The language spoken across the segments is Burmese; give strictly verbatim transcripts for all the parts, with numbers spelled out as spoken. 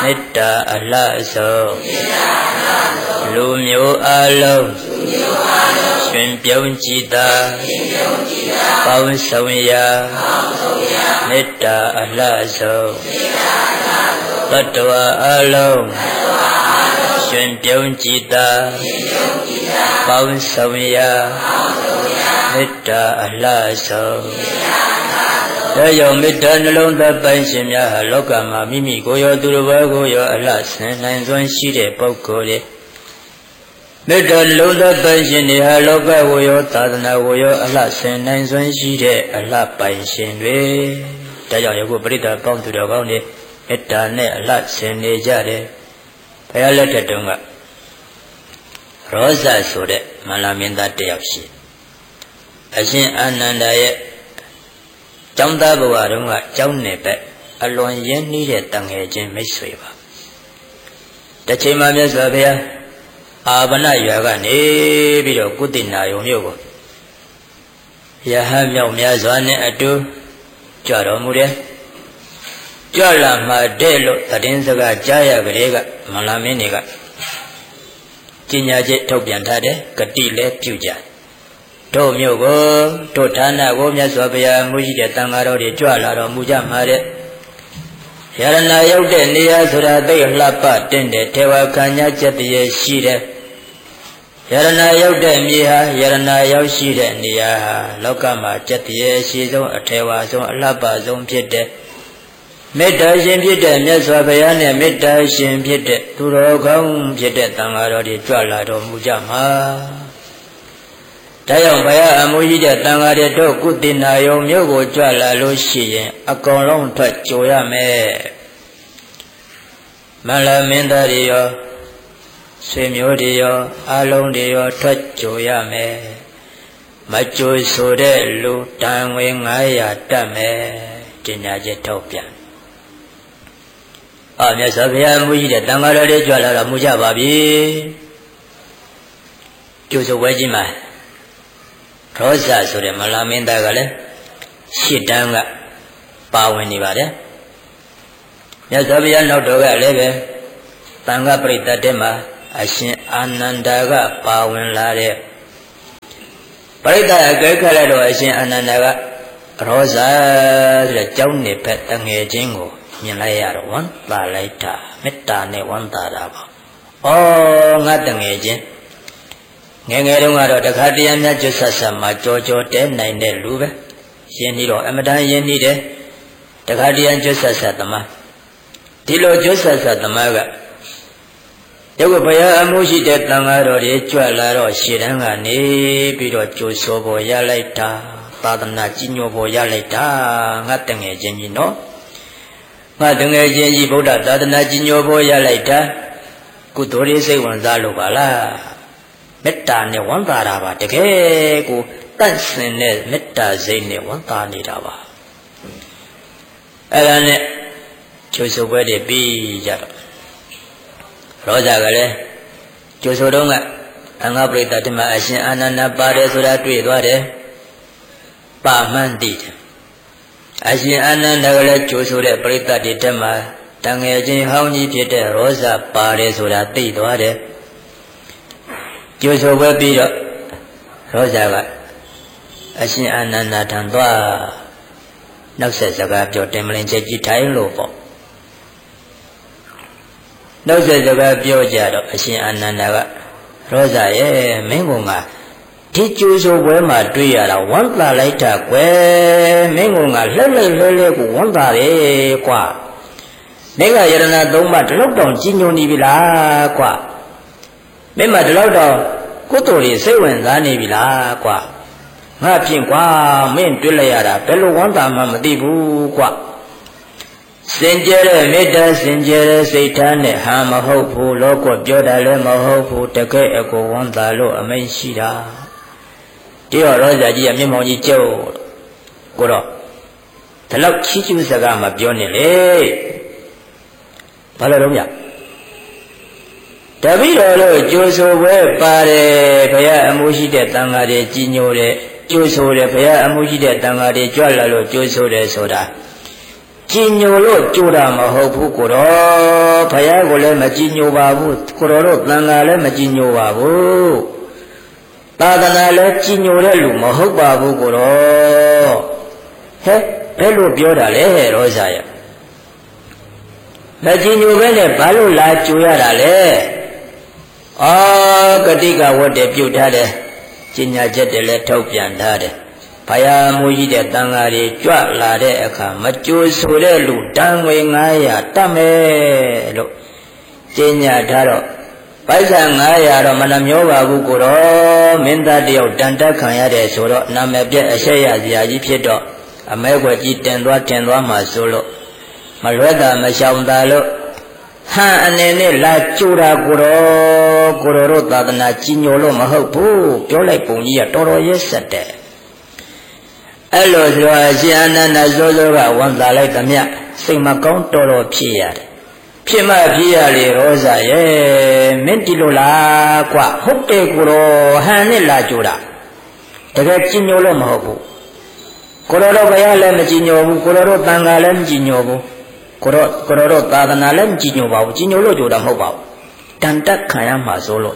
မေတ္တာအလှဆုံးလူမျိုးအလုံးရှင်ပြုံးကြည်သာပေါင်းဆောင်ရာမေတ္တာအလှဆုံးတတ္တဝါအလုံးရှင်ပြုံးကြည်သာပေါင်းဆောင်ရာမေတ္တာအလှဆုံးဒါကြောင့်မေတ္တာနှလုံးသားပိုင်ရှင်များဟာလောကမှာမိမိကိုယ်ရောသူတစ်ပါးကိုရောအလှဆင်နိုင်စွမ်းရှိတဲ့ပုဂ္ဂိုလ်တွေမေတ္တာနှလုံးသားပိုင်ရှင်တွေဟာလောကကိုရောသာသနာကိုရောအလှဆင်နိုင်စွမ်းရှိတဲ့အလှပိုင်ရှင်တွေဒါကြောင့်ယခုပရိသတ်ပေါင်းသူတော်ကောင်းတွေမေတ္တာနဲ့အလှဆင်နေကြတယ်ဘုရားလက်ထက်တုန်းကရောဇဆိုတဲ့မဟာမင်းသားတစ်ယောက်ရှိအရှင်အာနန္ဒာရဲ့ကျောင်းသားဘဝတုန်းကကျောင်းနယ်ဘက်အလွန်ရင်းနှီးတဲ့တန်ငယ်ချင်းမိတ်ဆွေပါတစ်ချိန်မှမြတ်စွာဘုရားအာဗနရွာကနေပြီးတော့ကုသိနာယုံမြို့ကိုယဟန်မြောက်များစွာနဲ့အတူကြွတော်မူတယ်ကြွလာမှတဲ့လို့သတင်းစကားကြားရကလေးကမလာမင်းတွေကကျင်ညာချက်ထုတ်ပြန်ထားတယ်ဂတိလည်းပြုကြတို့မြို့ကိုတို့ဌာနကိုမြတ်စွာဘုရားမူရှိတဲ့တန်ဃာတော်တွေကြွလာတော်မူကြမှာတဲ့ယရဏရောက်တဲ့နေရာဆိုတာသိလှပတင့်တဲ့ထေဝခံညာချက်တည်းရှိတဲ့ယရဏရောက်တဲ့မြေဟာယရဏရောက်ရှိတဲ့နေရာဟာလောကမှာချက်တည်းရှိဆုံးအထေဝဆုံးအလှပဆုံးဖြစ်တဲ့မေတ္တာရှင်ဖြစ်တဲ့မြတ်စွာဘုရားနဲ့မေတ္တာရှင်ဖြစ်တဲ့သူတော်ကောင်းဖြစ်တဲ့တန်ဃာတော်တွေကြွလာတော်မူကြမှာဒါကြောင့်ဘုရားအမှုကြီးတဲ့တန်ဃာတွေတို့ကုသိနာယုံမြို့ကိုကြွလာလို့ရှိရင်အကုန်လုံးထွက်ကြိုရမယ်မလာမင်းသားတွေရောဆွေမျိုးတွေရောအလုံးတွေရောထွက်ကြိုရမယ်မကြိုဆိုတဲ့လူတန်ငွေငါးရာတတ်မယ်ကျင်ညာချက်ထုတ်ပြန်အော်မြတ်စွာဘုရားအမှုကြီးတဲ့တန်ဃာတော်တွေကြွလာတော့မူကြပါပြီကြိုဆိုဝဲကြီးမှာရောဇဆိုတဲ့မလာမင်းသားကလည်းရှစ်တန်းကပါဝင်နေပါတယ်မြတ်စွာဘုရားနောက်တော်ကလည်းပဲတန်ခါပရိသတ်တဲ့မှာအရှင်အာနန္ဒာကပါဝင်လာတဲ့ပရိသတ်အကဲခတ်လိုက်တော့အရှင်အာနန္ဒာကရောဇဆိုတဲ့ကျောင်းနေဖက်တငယ်ချင်းကိုမြင်လိုက်ရတော့ဝမ်းသာလိုက်တာမေတ္တာနဲ့ဝမ်းသာတာပါဩငါတငယ်ချင်းငယ်ငယ်တုန်းကတော့တခါတည်းများကျွတ်ဆက်ဆက်မှာကြောကြောတဲနိုင်တဲ့လူပဲရင်းနှီးတော့အမတန်ရင်းနှီးတယ်တခါတည်းကျွတ်ဆက်ဆက်သမားဒီလိုကျွတ်ဆက်ဆက်သမားကရုပ်ဘုရားအမှုရှိတဲ့တန်ဃာတော်တွေကြွလာတော့ရှေ့တန်းကနေပြီးတော့ကြိုဆိုပေါ်ရလိုက်တာသာသနာကြီးညိုပေါ်ရလိုက်တာငါတငယ်ချင်းကြီးနော်ငါတငယ်ချင်းကြီးဗုဒ္ဓသာသနာကြီးညိုပေါ်ရလိုက်တာကုသိုလ်ရေးစိတ်ဝင်စားလို့ပါလားမေတ္တာနဲ့ဝမ်းသာတာပါတကယ်ကိုတန့်စင်တဲ့မေတ္တာစိတ်နဲ့ဝမ်းသာနေတာပါအဲ့ဒါနဲ့ကျိုးဆိုပွဲတွေပြီးကြတော့ရောဇကလည်းကျိုးဆိုတော့ကအငါပရိသတ်ဒီမှာအရှင်အာနန္ဒာပါတယ်ဆိုတာတွေ့သွားတယ်ပါမှန်းသိတယ်အရှင်အာနန္ဒာကလည်းကျိုးဆိုတဲ့ပရိသတ်တွေတက်မှာတန်ငယ်ချင်းဟောင်းကြီးဖြစ်တဲ့ရောဇပါတယ်ဆိုတာသိသွားတယ်ကျိုးဆိုပွဲပြီးတော့ရောဇကအရှင်အာနန္ဒာထံသွားနောက်ဆက်စကားပြောတင်မလင်ချက်ကြီးထိုင်လို့ပေါ့နောက်ဆက်စကားပြောကြတော့အရှင်အာနန္ဒာကရောဇရဲ့မင်းကငါဒီကျိုးဆိုပွဲမှာတွေ့ရတာဝမ်းသာလိုက်တာကွယ်မင်းကငါလှက်လှက်လှဲလှဲကိုဝမ်းသာတယ်ကွာမင်းကယရဏသုံးပါးတလောက်တောင်ကြီးညိုနေပြီလားကွာမင်းမဒီလောက်တော့ကုသိုလ်တွေစိတ်ဝင်စားနေပြီလားကွာငါဖြင့်ကွာမင်းတွေ့လိုက်ရတာဘယ်လိုဝမ်းသာမှမသိဘူးကွာစင်ကြယ်တဲ့မေတ္တာစင်ကြယ်တဲ့စိတ်ထားနဲ့ဟာမဟုတ်ဘူးလောကပြောတာလည်းမဟုတ်ဘူးတကယ်အကိုဝမ်းသာလို့အမိန့်ရှိတာဒီတော့ရောဇာကြီးကမျက်မှောင်ကြီးကျုပ်ကိုတော့ဒီလောက်ချီးကျူးစကားမပြောနဲ့လေဘာလို့တော့မြတပည့်တော်တို့ကြိုးဆိုပွဲပါတယ်ဘုရားအမှုရှိတဲ့တန်ဃာတွေကြီးညိုတယ်ကြိုးဆိုတယ်ဘုရားအမှုရှိတဲ့တန်ဃာတွေကြွလာလို့ကြိုးဆိုတယ်ဆိုတာကြည်ညိုလို့ကြိုးတာမဟုတ်ဘူးကိုတော့ဘုရားကိုလည်းမကြည်ညိုပါဘူးကိုတော်တို့သံဃာလည်းမကြည်ညိုပါဘူးသာသနာလည်းကြည်ညိုတဲ့လူမဟုတ်ပါဘူးကိုတော့ဟဲ့ဘယ်လိုပြောတာလဲရောစာရမကြည်ညိုပဲနဲ့ဘာလို့လာကြိုရတာလဲအာဂတိကဝတ်တယ်ပြုတ်ထားတယ်ကျင့်ညာချက်တွေလည်းထုတ်ပြန်ထားတယ်ဘုရားမူကြီးတဲ့တန်ဃာတွေကြွလာတဲ့အခါမကြိုဆိုတဲ့လူတန်ငွေငါးရာတတ်မယ်လို့ကျင့်ညာထားတော့ပိုက်ဆံငါးရာတော့မနှမျောပါဘူးကိုတော့မင်းသားတယောက်တန်တက်ခံရတယ်ဆိုတော့နာမည်ပြက်အဆက်ရစရာကြီးဖြစ်တော့အမဲခွက်ကြီးတင်သွားတင်သွားမှဆိုလို့မလွဲတာမရှောင်တာလို့ဟန်အနေနဲ့လာကြိုတာကိုတော့ကိုတော်တို့သာသနာကြီးညိုလို့မဟုတ်ဘူးပြောလိုက်ပုံကြီးကတော်တော်ရက်ဆက်တယ်အဲ့လိုဆိုတော့အရှင်အနန္ဒဇောဇောကဝန်တာလိုက်သမျှစိတ်မကောင်းတော်တော်ဖြစ်ရတယ်ဖြစ်မှဖြစ်ရလေရောစာရဲ့မင်းဒီလိုလားကွဟုတ်တယ်ကိုတော့ဟန်နဲ့လာကြိုတာတကယ်ကြီးညိုလို့မဟုတ်ဘူးကိုတော်တို့ဘုရားလည်းမကြီးညိုဘူးကိုတော်တို့သံဃာလည်းမကြီးညိုဘူးကိုတော့ကိုတော့သာသနာလည်းမကြည်ညိုပါဘူးကြည်ညိုလို့ကြိုတာမဟုတ်ပါဘူးတန်တက်ခံရမှာဆိုလို့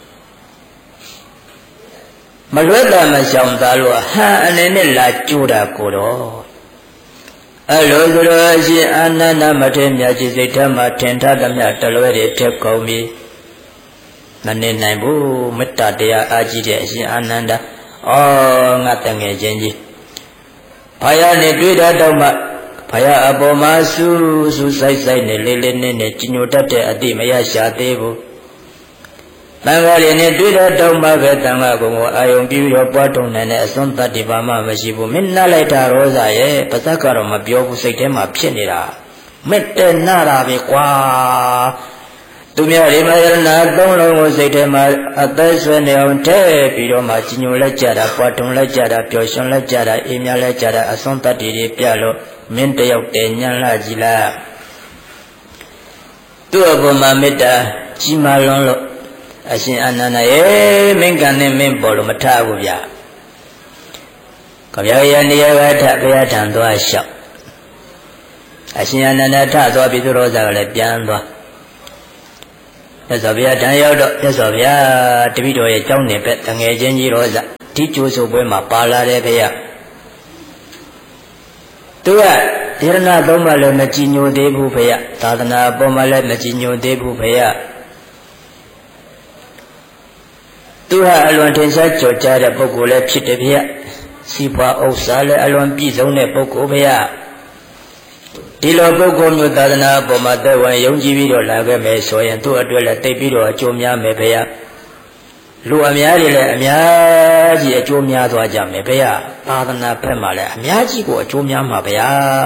မလွဲတာမရှောင်သားလို့ဟာအနေနဲ့လာကြိုတာကိုတော့အဲ့လိုဆိုတော့အရှင်အာနန္ဒမထေရမြတ်ကြီးစိတ်ထဲမှာထင်ထားသမျှတလွဲတွေထက်ကုန်ပြီမနေနိုင်ဘူးမေတ္တာတရားအားကြီးတဲ့အရှင်အာနန္ဒဩငါတငယ်ချင်းကြီးဘာရနဲ့တွေ့တာတော့မှဘုရားအပေါ်မှာစူးစူးဆိုင်ဆိုင်နဲ့လေးလေးနဲ့နဲ့ကြီးညိုတတ်တဲ့အတိမရရှာသေးဘူး။တန်ခါးလေးနဲ့တွေ့တော့တောင်းပါပဲတန်ခါးကုံကိုအာယုံပြူရောပွားထုံနေတဲ့အစွန်းတတ်ဒီပါမှမရှိဘူး။မင်းနှက်လိုက်တာရောစာရဲ့ပါဇက်ကတော့မပြောဘူးစိတ်ထဲမှာဖြစ်နေတာ။မက်တဲ့နာတာပဲကွာ။သူများဒီမှာရဏသုံးလုံးကိုစိတ်ထဲမှာအသက်ဆွဲနေအောင်ထည့်ပြီးတော့မှကြီးညိုလိုက်ကြတာပွားထုံလိုက်ကြတာပျော်ရွှင်လိုက်ကြတာအေးမြလိုက်ကြတာအစွန်းတတ်တွေပြလို့မင်းတယောက်တည်းညံ့လာကြည်လားသူ့အပေါ်မှာမေတ္တာကြီးမားလွန်းလို့အရှင်အာနန္ဒရဲ့မင်းကံနဲ့မင်းပေါ်လို့မထဘူးဗျာကဗျာရနေရာကထဘုရားထံသွားလျှောက်အရှင်အာနန္ဒထသွားပြီးသူတော်စကားလည်းပြန်သွားမြတ်စွာဘုရားထံရောက်တော့မြတ်စွာဘုရားတပည့်တော်ရဲ့ကျောင်းနေပဲတငယ်ချင်းကြီးရောစဒီကျိုးစုပွဲမှာပါလာတယ်ဘုရားသူကယရဏသုံးပါးလည်းမကြည်ညိုသေးဘူးဖေယသာသနာအပေါ်မှာလည်းမကြည်ညိုသေးဘူးဖေယသူဟာအလွန်ထင်ရှားကြော်ကြားတဲ့ပုဂ္ဂိုလ်လည်းဖြစ်တယ်ဖေယစီးပွားဥစ္စာလည်းအလွန်ပြည့်စုံတဲ့ပုဂ္ဂိုလ်ဖေယဒီလိုပုဂ္ဂိုလ်မျိုးသာသနာအပေါ်မှာသက်ဝင်ယုံကြည်ပြီးတော့လာခဲ့မယ်ဆိုရင်သူ့အတွက်လည်းတိတ်ပြီးတော့အကျိုးများမယ်ဖေယလူအများကြီးလည်းအများကြီးအကျိုးများသွားကြမယ်ဗျာသာသနာဘက်မှာလည်းအများကြီးကိုအကျိုးများမှာဗျာ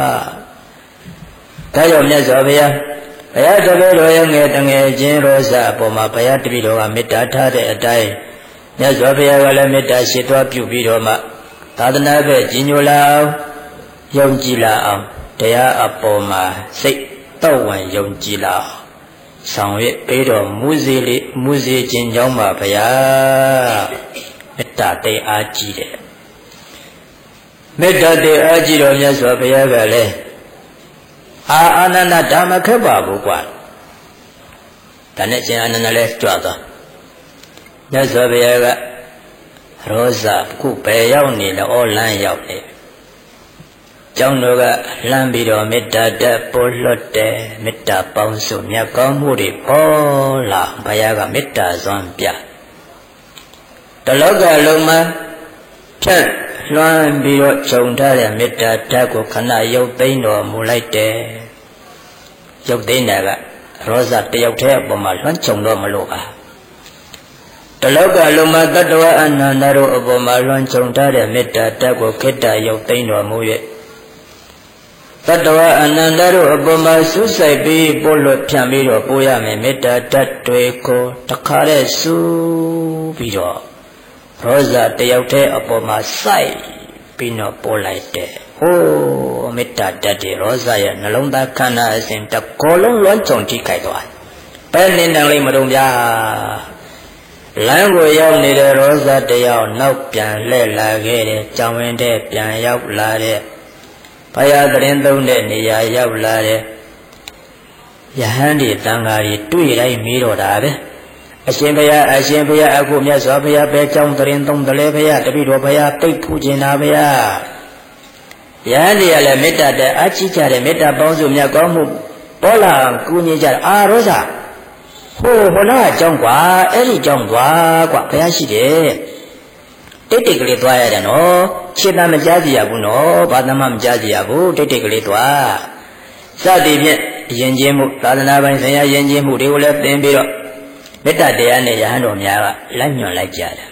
ဒါကြောင့်မြတ်စွာဘုရားဘုရားတပည့်တော်ရဲ့ငယ်တငယ်ချင်းရောစအပေါ်မှာဘုရားတပည့်တော်ကမေတ္တာထားတဲ့အတိုင်းမြတ်စွာဘုရားကလည်းမေတ္တာရှိသွားပြုပြီးတော့မှသာသနာဘက်ကြီးညိုလာအောင်ယုံကြည်လာအောင်တရားအပေါ်မှာစိတ်တော့ဝင်ယုံကြည်လာအောင်ဆောင်ရွက်ပေးတော်မူစေလေမူစေခြင်းကြောင့်ပါဗျာမေတ္တာတေအားကြီးတယ်မေတ္တာတေအားကြီးတော်မြတ်စွာဘုရားကလည်းအာအာနန္ဒဒါမခက်ပါဘူးကွာဒါနဲ့ရှင်အာနန္ဒလည်းကြွသွားမြတ်စွာဘုရားကရောဇခုဘယ်ရောက်နေလဲဩလန်းရောက်နေကျောင်းတော်ကလှမ်းပြီးတော့မေတ္တာတက်ပေါ်လွတ်တယ်မေတ္တာပေါင်းစုမြတ်ကောင်းမှုတွေပေါ်လာဘုရားကမေတ္တာစွမ်းပြတလောကလုံးမှာဖြတ်လွှမ်းပြီးတော့ခြုံထားတဲ့မေတ္တာဓာတ်ကိုခဏရုပ်သိမ်းတော်မူလိုက်တယ်ရုပ်သိမ်းတာကရောဇတယောက်တည်းအပေါ်မှာလွှမ်းခြုံတော့မလို့ပါတလောကလုံးမှာတတ္တဝအနန္တတို့အပေါ်မှာလွှမ်းခြုံထားတဲ့မေတ္တာဓာတ်ကိုခိတ္တရုပ်သိမ်းတော်မူ၍တတ္တဝအနန္တတို့အပေါ်မှာစူးစိုက်ပြီးပို့လွတ်ဖြန့်ပြီးတော့ပို့ရမယ်မေတ္တာဓာတ်တွေကိုတခါတည်းစူးပြီးတော့ရောဇတယောက်တည်းအပေါ်မှာစိုက်ပြီးတော့ပို့လိုက်တယ်ဟိုးမေတ္တာဓာတ်တွေရောဇရဲ့နှလုံးသားခန္ဓာအစဉ်တကောလုံးလွှမ်းခြုံထိခိုက်သွားဘယ်နေနိုင်လိမ့်မလို့ဗျာလမ်းကိုရောက်နေတဲ့ရောဇတယောက်နောက်ပြန်လှည့်လာခဲ့တယ်ကြောင်ဝင်တဲ့ပြန်ရောက်လာတဲ့ဘုရားတရင်သုံးတဲ့နေရာရောက်လာတဲ့ယဟန်ဒီတန်ဃာတွေတွေ့တိုင်းမေးတော့တာပဲအရှင်ဘုရားအရှင်ဘုရားအခုမြတ်စွာဘုရားပဲကြောင်းတရင်သုံးတယ်လေဘုရားတပိတော်ဘုရားတိတ်ဖူးကျင်တာဘုရားယဟန်တွေကလည်းမေတ္တာတဲ့အချီးကြတဲ့မေတ္တာပေါင်းစုမြတ်ကောင်းမှုပေါ်လာကူညီကြအာရောစာဟိုဟိုလားကြောင်းกว่าအဲ့ဒီကြောင်းသွားกว่าဘုရားရှိတယ်တိတ်တိတ်ကလေးသွားရတယ်နော်ခြေတမ်းမကြားကြရဘူးနော်ဘာသမမကြားကြရဘူးတိတ်တိတ်ကလေးသွားစသည်ဖြင့်ယဉ်ကျေးမှုသာသနာပိုင်းဆိုင်ရာယဉ်ကျေးမှုတွေကိုလည်းသင်ပြီးတော့မေတ္တာတရားနဲ့ယဟန်တော်များကလက်ညွှန်လိုက်ကြတယ်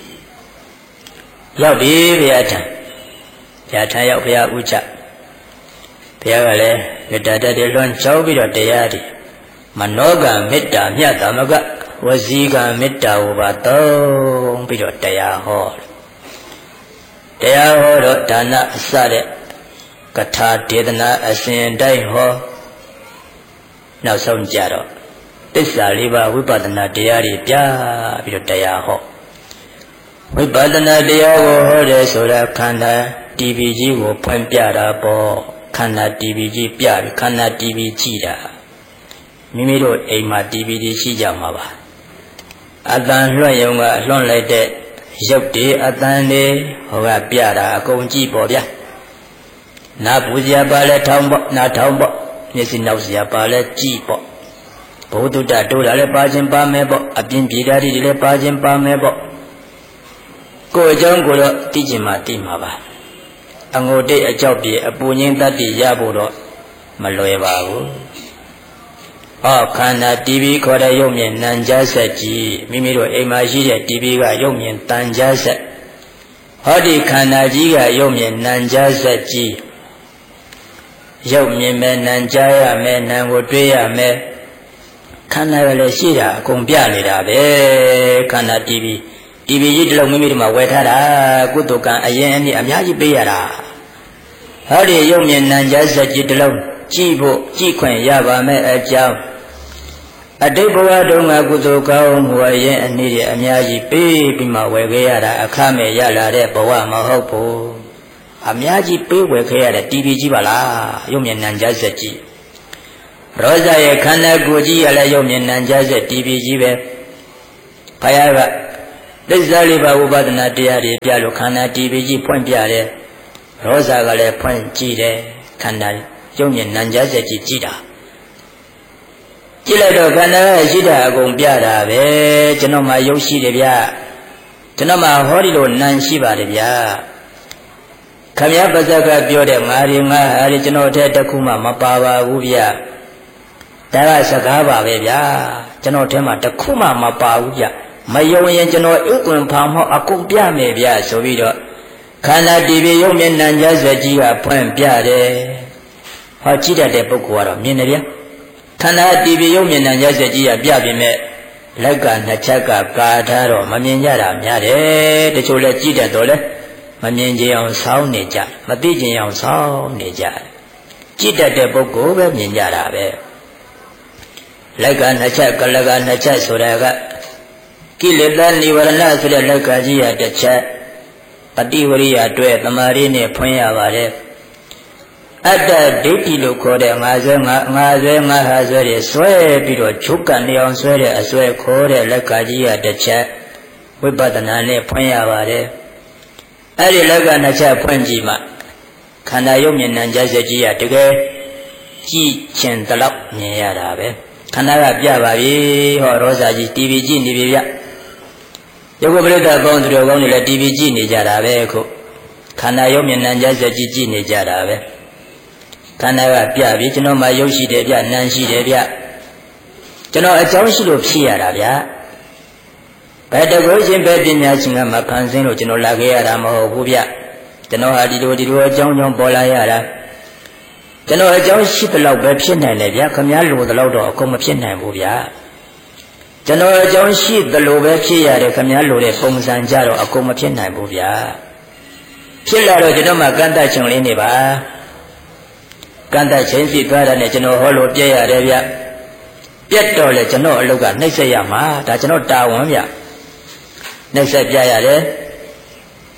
ရောက်ပြီဘုရားထံဘုရားထံရောက်ဘုရားဥချဘုရားကလည်းမေတ္တာတည်းလွန်ကြောက်ပြီးတော့တရားဒီမနောကမေတ္တာမြတ်သမကဝစီကမေတ္တာဟောပါသုံးပြီးတော့တရားဟောတရားဟောတော့ဒါနအစတဲ့ကထာဒေသနာအစဉ်တိုင်းဟောနောက်ဆုံးကြတော့သစ္စာလေးပါးဝိပဿနာတရားတွေပြပြီးတော့တရားဟောဝိပဿနာတရားကိုဟောတယ်ဆိုတာခန္ဓာတီဗီကြီးကိုဖွင့်ပြတာပေါ့ခန္ဓာတီဗီကြီးပြပြီးခန္ဓာတီဗီကြည့်တာမိမိတို့အိမ်မှာတီဗီကြီးရှိကြမှာပါအတန်လွှတ်ရုံကလွှတ်လိုက်တဲ့ရုပ်တွေအတန်တွေဟောကပြတာအကုန်ကြည့်ပေါ့ဗျာနာပူဇရာပါလဲထောင်းပေါ့နာထောင်းပေါ့မျက်စိနောက်စရာပါလဲကြည့်ပေါ့ဘုဒ္ဓတတိုးတာလဲပါခြင်းပါမယ်ပေါ့အပြင်ပြေတာတွေလည်းပါခြင်းပါမယ်ပေါ့ကိုယ်အကြောင်းကိုတော့သိချင်မှသိမှာပါအငိုတိတ်အကြောက်ပြေအပူငင်းတတ်တည်ရဖို့တော့မလွယ်ပါဘူးဟောခန္ဓာတီဗီခေါ်တဲ့ရုပ်မြင်နံကြားဆက်ကြီးမိမိတို့အိမ်မှာရှိတဲ့တီဗီကရုပ်မြင်တန်ကြားဆက်ဟောဒီခန္ဓာကြီးကရုပ်မြင်နံကြားဆက်ကြီးရုပ်မြင်မဲ့နံကြားရမယ်နံကိုတွေ့ရမယ်ခန္ဓာကလည်းရှိတာအကုန်ပြနေတာပဲခန္ဓာတီဗီတီဗီကြီးတစ်လုံးမိမိတို့မှာဝယ်ထားတာကုသကံအရင်အနည်းအများကြီးပေးရတာဟောဒီရုပ်မြင်နံကြားဆက်ကြီးတစ်လုံးကြည့်ဖို့ကြည့်ခွင့်ရပါမယ်အကြောင်းအတိတ်ဘဝတုန်းကကုသိုလ်ကောင်းမှုအရင်အနည်းတွေအများကြီးပေးပြီးမှဝယ်ခဲ့ရတာအခမဲ့ရလာတဲ့ဘဝမဟုတ်ဘူးအများကြီးပေးဝယ်ခဲ့ရတဲ့တီဗီကြီးပါလားရုပ်မြင်နံကြားဆက်ကြီးရောဇရဲ့ခန္ဓာကိုယ်ကြီးရလဲရုပ်မြင်နံကြားဆက်တီဗီကြီးပဲဘုရားကသစ္စာလေးပါးဥပဒနာတရားတွေပြလို့ခန္ဓာတီဗီကြီးဖွင့်ပြတယ်ရောဇကလည်းဖွင့်ကြည့်တယ်ခန္ဓာရုပ်မြင်နံကြားဆက်ကြီးကြည့်တာကြည့်လိုက်တော့ခန္ဓာရဲ့ရှိတာအကုန်ပြတာပဲကျွန်တော်မှရုပ်ရှိတယ်ဗျကျွန်တော်မှဟောဒီလိုနံရှိပါတယ်ဗျခမည်းပါဇက်ကပြောတဲ့ငါရီငါဟာရီကျွန်တော်တဲ့တခုမှမပါပါဘူးဗျဒါကစကားပါပဲဗျကျွန်တော်ထဲမှာတခုမှမပါဘူးဗျမယုံရင်ကျွန်တော်ဥက္ကွန်ဖောင်မောအကုန်ပြမယ်ဗျဆိုပြီးတော့ခန္ဓာတီဗီရုပ်မြင်နံကြားဆက်ကြီးကဖွင့်ပြတယ်ဟောကြည့်တတ်တဲ့ပုဂ္ဂိုလ်ကတော့မြင်တယ်ဗျခန္ဓာတီဗီရုပ်မြင်နံကြားဆက်ကြီးကပြပြင်မဲ့လက်ကနှစ်ချက်ကကာထားတော့မမြင်ကြတာများတယ်တချို့လည်းကြည့်တတ်တော့လဲမမြင်ကြအောင်ဆောင်းနေကြမသိကြအောင်ဆောင်းနေကြကြည့်တတ်တဲ့ပုဂ္ဂိုလ်ပဲမြင်ကြတာပဲလက်ကနှစ်ချက်ကလကနှစ်ချက်ဆိုတာကကိလေသာនិဝရဏဆိုတဲ့လက်ကကြီးရတစ်ချက်ပฏิဝရိယအတွက်တမာရီနဲ့ဖွင့်ရပါတယ်အတ္တဒိဋ္ဌိလို့ခေါ်တဲ့ငါဆွဲငါငါဆွဲငါဟာဆွဲတွေဆွဲပြီးတော့ချုပ်ကနေအောင်ဆွဲတဲ့အဆွဲခေါ်တဲ့လက်ကကြီးရတစ်ချက်ဝိပဿနာနဲ့ဖွင့်ရပါတယ်အဲ့ဒီလက်ကနှစ်ချက်ဖွင့်ကြည့်မှခန္ဓာရုပ်မြင်နံကြားဆက်ကြီးရတကယ်ကြည့်ချင်တလောက်မြင်ရတာပဲခန္ဓာကပြပါပြီဟောရောစာကြီးတီဗီကြည့်နေပြီဗျရုပ်ကပရိသတ်ကောင်းသူတော်ကောင်းတွေလည်းတီဗီကြည့်နေကြတာပဲအခုခန္ဓာရုပ်မြင်နံကြားဆက်ကြီးကြည့်နေကြတာပဲခန္ဓာကပြပြီကျွန်တော်မှရုပ်ရှိတယ်ဗျနံရှိတယ်ဗျကျွန်တော်အကြောင်းရှိလို့ဖြစ်ရတာဗျဘယ်တကုရှင်ပဲပညာရှင်ကမဖန်ဆင်းလို့ကျွန်တော်လာခဲ့ရတာမဟုတ်ဘူးဗျကျွန်တော်ဟာဒီလိုဒီလိုအကြောင်းကြောင့်ပေါ်လာရတာကျွန်တော်အကြောင်းရှိသလောက်ပဲဖြစ်နိုင်တယ်ဗျခမည်းလိုသလောက်တော့အကုန်မဖြစ်နိုင်ဘူးဗျကျွန်တော်အကြောင်းရှိသလိုပဲဖြစ်ရတယ်ခမည်းလိုတဲ့ပုံစံကြတော့အကုန်မဖြစ်နိုင်ဘူးဗျဖြစ်လာတော့ကျွန်တော်မှကန့်တတ်ခြင်းလေးနေပါကန့်တတ်ခြင်းစီသွားတာနဲ့ကျွန်တော်ဟောလို့ပြည့်ရတယ်ဗျပြတ်တော့လေကျွန်တော်အလုပ်ကနှိမ့်ဆက်ရမှာဒါကျွန်တော်တာဝန်ဗျနှိမ့်ဆက်ပြရတယ်စ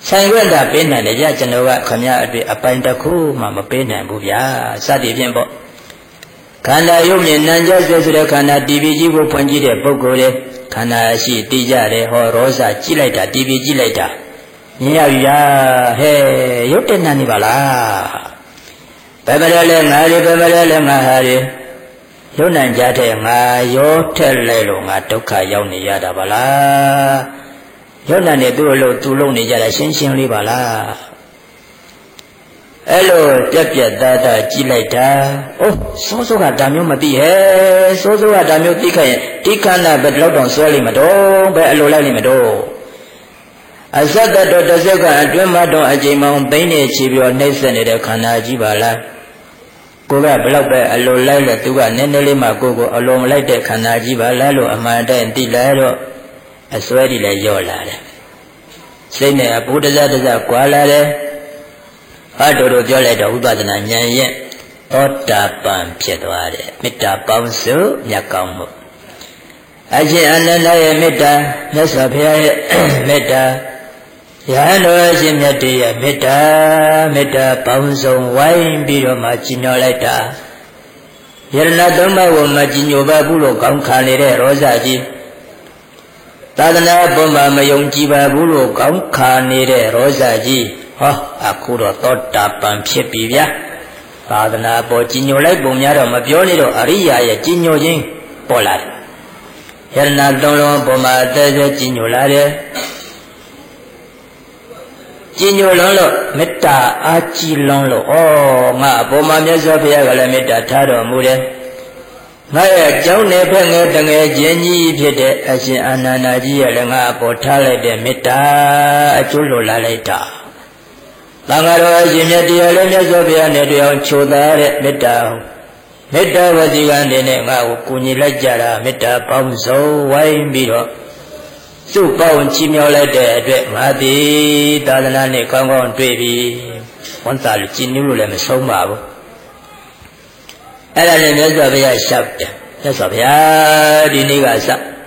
ဆိုင်ခွင့်သာပေးနိုင်တယ်ကြကျွန်တော်ကခမရအတွေ့အပိုင်တစ်ခုမှမပေးနိုင်ဘူးဗျာစသည်ဖြင့်ပေါ့ခန္ဓာယုံမြင်နံကြဆွဲဆိုတဲ့ခန္ဓာတီဗီကြီးကိုဖွင့်ကြည့်တဲ့ပုဂ္ဂိုလ်တွေခန္ဓာရှိသိကြတယ်ဟောရောစာကြည့်လိုက်တာတီဗီကြည့်လိုက်တာမြင်ရပြီလားဟဲ့ရုပ်တဏ္ဍနေပါလားဘယ်မလဲလဲငါတွေဘယ်မလဲလဲငါဟာတွေရုပ်နံကြတဲ့ငါရောထက်လဲလို့ငါဒုက္ခရောက်နေရတာပါလားရုပ်နံနဲ့သူ့လို့သူ့လုံးနေကြတာရှင်းရှင်းလေးပါလားအဲ့လိုပြက်ပြက်သားသားကြည့်လိုက်တာအိုးစိုးစိုးကဒါမျိုးမသိဟဲ့စိုးစိုးကဒါမျိုးသိခဲ့ရင်ဒီခန္ဓာဘယ်တော့တောင်ဆွဲလိမ့်မတော့ဘယ်အလိုလိုက်လိမ့်မတော့အစတ္တတော်တစ်စက္ကန့်အတွင်းမှာတော့အချိန်ပေါင်းသိနေချီပြီးတော့နှိမ့်ဆက်နေတဲ့ခန္ဓာကြီးပါလားကိုကဘလောက်ပဲအလိုလိုက်လဲသူကနည်းနည်းလေးမှကိုကိုအလိုမလိုက်တဲ့ခန္ဓာကြီးပါလားလို့အမှန်တည်းသိလာတော့အစွဲတွေလည်းရော့လာတယ်စိတ်နဲ့အပူတစားတစားကွာလာတယ်ဟာတို့တို့ပြောလိုက်တော့ဥပဒနာဉာဏ်ရဲ့သောတာပန်ဖြစ်သွားတယ်မေတ္တာပေါင်းစုမြတ်ကောင်းမှုအရှင်အနန္ဒရဲ့မေတ္တာမြတ်စွာဘုရားရဲ့မေတ္တာယဟန်တော်အရှင်မြတ်တေရဲ့မေတ္တာမေတ္တာပေါင်းစုံဝိုင်းပြီးတော့မှကြီးညိုလိုက်တာယရဏသုံးပါးကိုမကြီးညိုပါဘူးလို့ကောင်းခံနေတဲ့ရောဇကြီးသာသနာ့ဘုံမှာမယုံကြည်ပါဘူးလို့ကောင်းခံနေတဲ့ရောဇကြီးဟောအခုတော့သောတာပန်ဖြစ်ပြီဗျာသာသနာပေါ်ကြီးညိုလိုက်ပုံများတော့မပြောနေတော့အရိယာရဲ့ကြီးညိုခြင်းပေါ်လာတယ်ယရဏသုံးလုံးပေါ်မှာအသက်သက်ကြီးညိုလာတယ်ကြီးညိုလုံးလို့မေတ္တာအားကြီးလုံးလို့ဩငါအပေါ်မှာမြတ်စွာဘုရားကလည်းမေတ္တာထားတော်မူတယ်ငါရဲ့ကျောင်းနေဖက်ငယ်တငယ်ချင်းကြီးဖြစ်တဲ့အရှင်အာနန္ဒာကြီးရဲ့လည်းငါအပေါ်ထားလိုက်တဲ့မေတ္တာအကျိုးလိုလာလိုက်တာသံဃာတော်အရှင်မြတ်တရားလည်းမြတ်စွာဘုရားနဲ့တွေ့အောင်ချိုသားတဲ့မေတ္တာမေတ္တာဝစီကံနေနဲ့ငါ့ကိုကူညီလိုက်ကြတာမေတ္တာပေါင်းစုံဝိုင်းပြီးတော့စုပေါင်းချီးမြှောက်လိုက်တဲ့အတွက်ငါသည်သာသနာနဲ့ကောင်းကောင်းတွေ့ပြီဝန်တာလူကြည်နူးလို့လည်းမဆုံးပါဘူးအဲ့ဒါနဲ့မြတ်စွာဘုရားရှောက်တယ်မြတ်စွာဘုရားဒီနေ့ကစ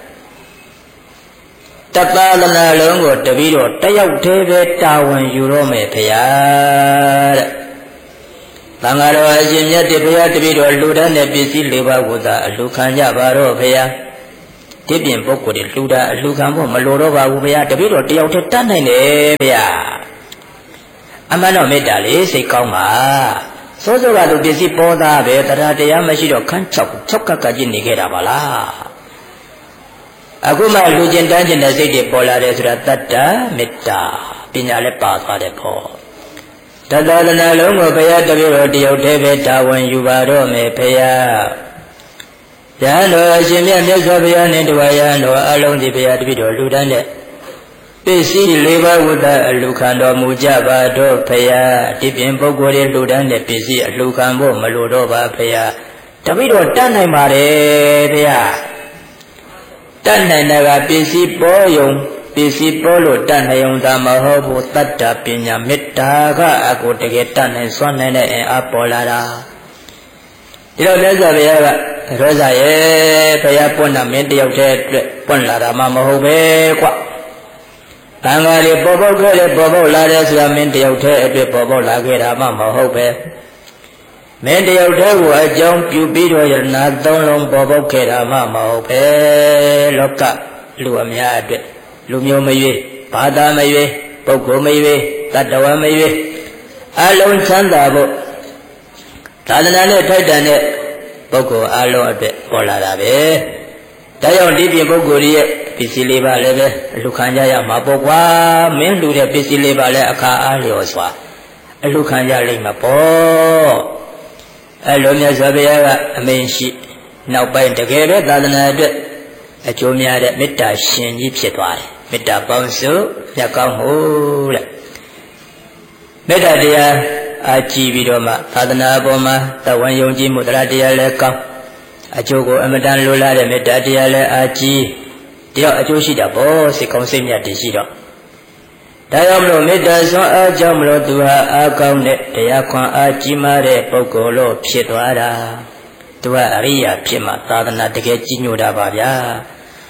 တသာသနာလုံးကိုတပည့်တော်တယောက်တည်းပဲတာဝန်ယူတော့မယ်ဖေယားတဲ့သံဃာတော်အရှင်မြတ်တေဘုရားတပည့်တော်လူတန်းတဲ့ပစ္စည်းလေးပါးကိုသာအလှခံကြပါတော့ဖေယားဒီပြင်ပုဂ္ဂိုလ်တွေလူတာအလှခံဖို့မလိုတော့ပါဘူးဖေယားတပည့်တော်တယောက်တည်းတတ်နိုင်တယ်ဖေယားအမှန်တော့မေတ္တာလေးစိတ်ကောင်းပါစိုးစိုးကသူပစ္စည်းပေါ်သားပဲတရားတရားမရှိတော့ခန်းချောက်ချောက်ကကကြီးနေခဲ့တာပါလားအခုမှလူကျင်တန်းကျင်တဲ့စိတ်တွေပေါ်လာတယ်ဆိုတာတတ္တမေတ္တာပညာလည်းပါသွားတယ်ပေါ့တသာသနာလုံးကိုဘုရားတပည့်တော်တယောက်တည်းပဲတာဝန်ယူပါတော့မယ်ဖေယယဟန်တော်အရှင်မြတ်မြတ်စွာဘုရားနဲ့တဝါယဟန်တော်အလုံးဒီဘုရားတပည့်တော်လူတန်းတဲ့ပစ္စည်းလေးပါးဝတ္တအလှခံတော်မူကြပါတော့ဖေယဒီပြင်ပုဂ္ဂိုလ်တွေလူတန်းတဲ့ပစ္စည်းအလှခံဖို့မလိုတော့ပါဖေယတပည့်တော်တတ်နိုင်ပါတယ်ဖေယတတ်နိုင်တာကပစ္စည်းပေါ်ယုံပစ္စည်းပေါ်လို့တတ်နိုင်ုံသာမဟုတ်ဘူးတတ္တပညာမေတ္တာကအကိုတကယ်တတ်နိုင်စွမ်းနိုင်တဲ့အင်အားပေါ်လာတာဒီတော့မြတ်စွာဘုရားကရောဇာရဲ့ဘုရားပွင့်တာမင်းတယောက်တည်းအတွက်ပွင့်လာတာမှမဟုတ်ပဲကွတန်ဃာတွေပေါ်ပေါက်ခဲ့တယ်ပေါ်ပေါက်လာတယ်ဆိုတာမင်းတယောက်တည်းအတွက်ပေါ်ပေါက်လာခဲ့တာမှမဟုတ်ပဲမင်းတယောက်တည်းကိုအကြောင်းပြုပြီးတော့ယရဏသုံးလုံးပေါ်ပေါက်ခဲ့တာမှမဟုတ်ပဲလောကလူအများအတွက်လူမျိုးမရွေးဘာသာမရွေးပုဂ္ဂိုလ်မရွေးတတ္တဝါမရွေးအလုံးချမ်းသာဖို့သာသနာနဲ့ထိုက်တန်တဲ့ပုဂ္ဂိုလ်အလုံးအတွက်ပေါ်လာတာပဲဒါကြောင့်ဒီပြင်ပုဂ္ဂိုလ်ရဲ့ပစ္စည်းလေးပါလည်းပဲအလှခံကြရမှာပေါ့ကွာမင်းလူတဲ့ပစ္စည်းလေးပါလည်းအခါအားလျော်စွာအလှခံကြလိမ့်မှာပေါ့အဲလိုမြတ်စွာဘုရားကအမိန့်ရှိနောက်ပိုင်းတကယ်ပဲသာသနာအတွက်အကျိုးများတဲ့မေတ္တာရှင်ကြီးဖြစ်သွားတယ်မေတ္တာပေါင်းစုမြတ်ကောင်းမှုတဲ့မေတ္တာတရားအာကြည့်ပြီးတော့မှသာသနာပေါ်မှာတဝန်ယုံကြည်မှုတရားတရားလည်းကောင်းအကျိုးကိုအမတန်လိုလားတဲ့မေတ္တာတရားလည်းအာကြည့်တယောက်အကျိုးရှိတာပေါ့စိတ်ကောင်းစိတ်မြတ်တည်ရှိတော့ဒါကြောင့်မလို့မေတ္တာဆွမ်းအားကြောင့်မလို့သူဟာအားကောင်းတဲ့တရားခွန်အားကြီးမားတဲ့ပုဂ္ဂိုလ်လို့ဖြစ်သွားတာသူကအရိယာဖြစ်မှသာသနာတကယ်ကြီးညိုတာပါဗျာယ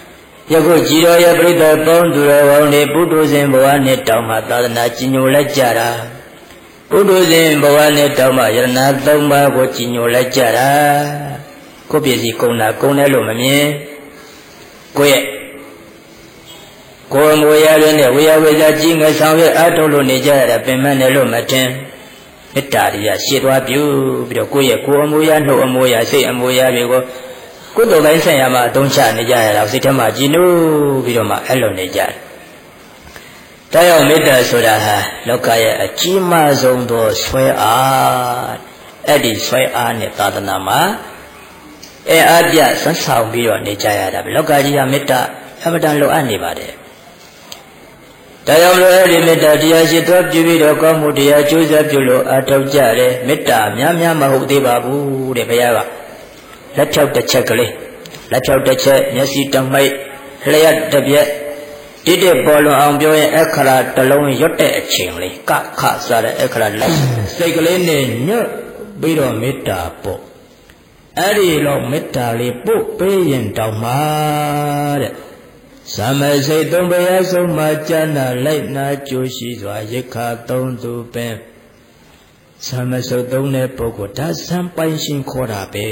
ယခုကြည်တော်ရဲ့ပြိတ္တပေါင်းသူတော်ကောင်းတွေပုထုဇဉ်ဘဝနဲ့တောင်းမှသာသနာကြီးညိုလိုက်ကြတာပုထုဇဉ်ဘဝနဲ့တောင်းမှယရဏသုံးပါးကိုကြီးညိုလိုက်ကြတာကိုယ့်ပစ္စည်းကုန်တာကုန်တယ်လို့မမြင်ကိုယ့်ရဲ့ကိုယ်ငွေရတဲ့ဝေယဝေဇာကြီးငယ်ဆောင်ရွက်အထုတ်လို့နေကြရတာပင်မနဲ့လို့မထင်မေတ္တာတရားရှေ့သွားပြုပြီးတော့ကိုယ့်ရဲ့ကိုယ်အမူအရာနှုတ်အမူအရာစိတ်အမူအရာတွေကိုကုသိုလ်ပိုင်းဆိုင်ရာမှာအသုံးချနေကြရတာစိတ်ထဲမှာကြည်နူးပြီးတော့မှအဲ့လိုနေကြတယ်။ဒါကြောင့်မေတ္တာဆိုတာဟာလောကရဲ့အကြီးမားဆုံးသောဆွဲအားအဲ့ဒီဆွဲအားနဲ့သာသနာမှာအဲအားပြဆွမ်းဆောင်ပြီးတော့နေကြရတာပဲလောကကြီးကမေတ္တာအမှန်တန်လိုအပ်နေပါတယ်။ဒါကြောင့်လို့အဲ့ဒီမေတ္တာတရားရှိသောပြုပြီးတော့ကောင်းမှုတရားကျိုးစားပြုလို့အထောက်ကြတယ်မေတ္တာများများမဟုတ်သေးပါဘူးတဲ့ဘုရားကလက်ဖြောက်တစ်ချက်ကလေးလက်ဖြောက်တစ်ချက်မျက်စိတမိတ်လျှက်တစ်ပြက်တိတိပေါ်လွန်အောင်ပြောရင်အခရာတစ်လုံးရွတ်တဲ့အချိန်လေးကခစားတဲ့အခရာလက်စိတ်ကလေးနဲ့ညွတ်ပြီးတော့မေတ္တာပို့အဲ့ဒီတော့မေတ္တာလေးပို့ပေးရင်တောင်းပါတဲ့သမစိတ်သုံးပါးဆုံးမှကျမ်းနာလိုက်နာကြိုးရှိစွာရိက္ခာသုံးသူပင်သမစုတ်သုံးတဲ့ပုဂ္ဂိုလ်ဒါဇံပိုင်ရှင်ခေါ်တာပဲ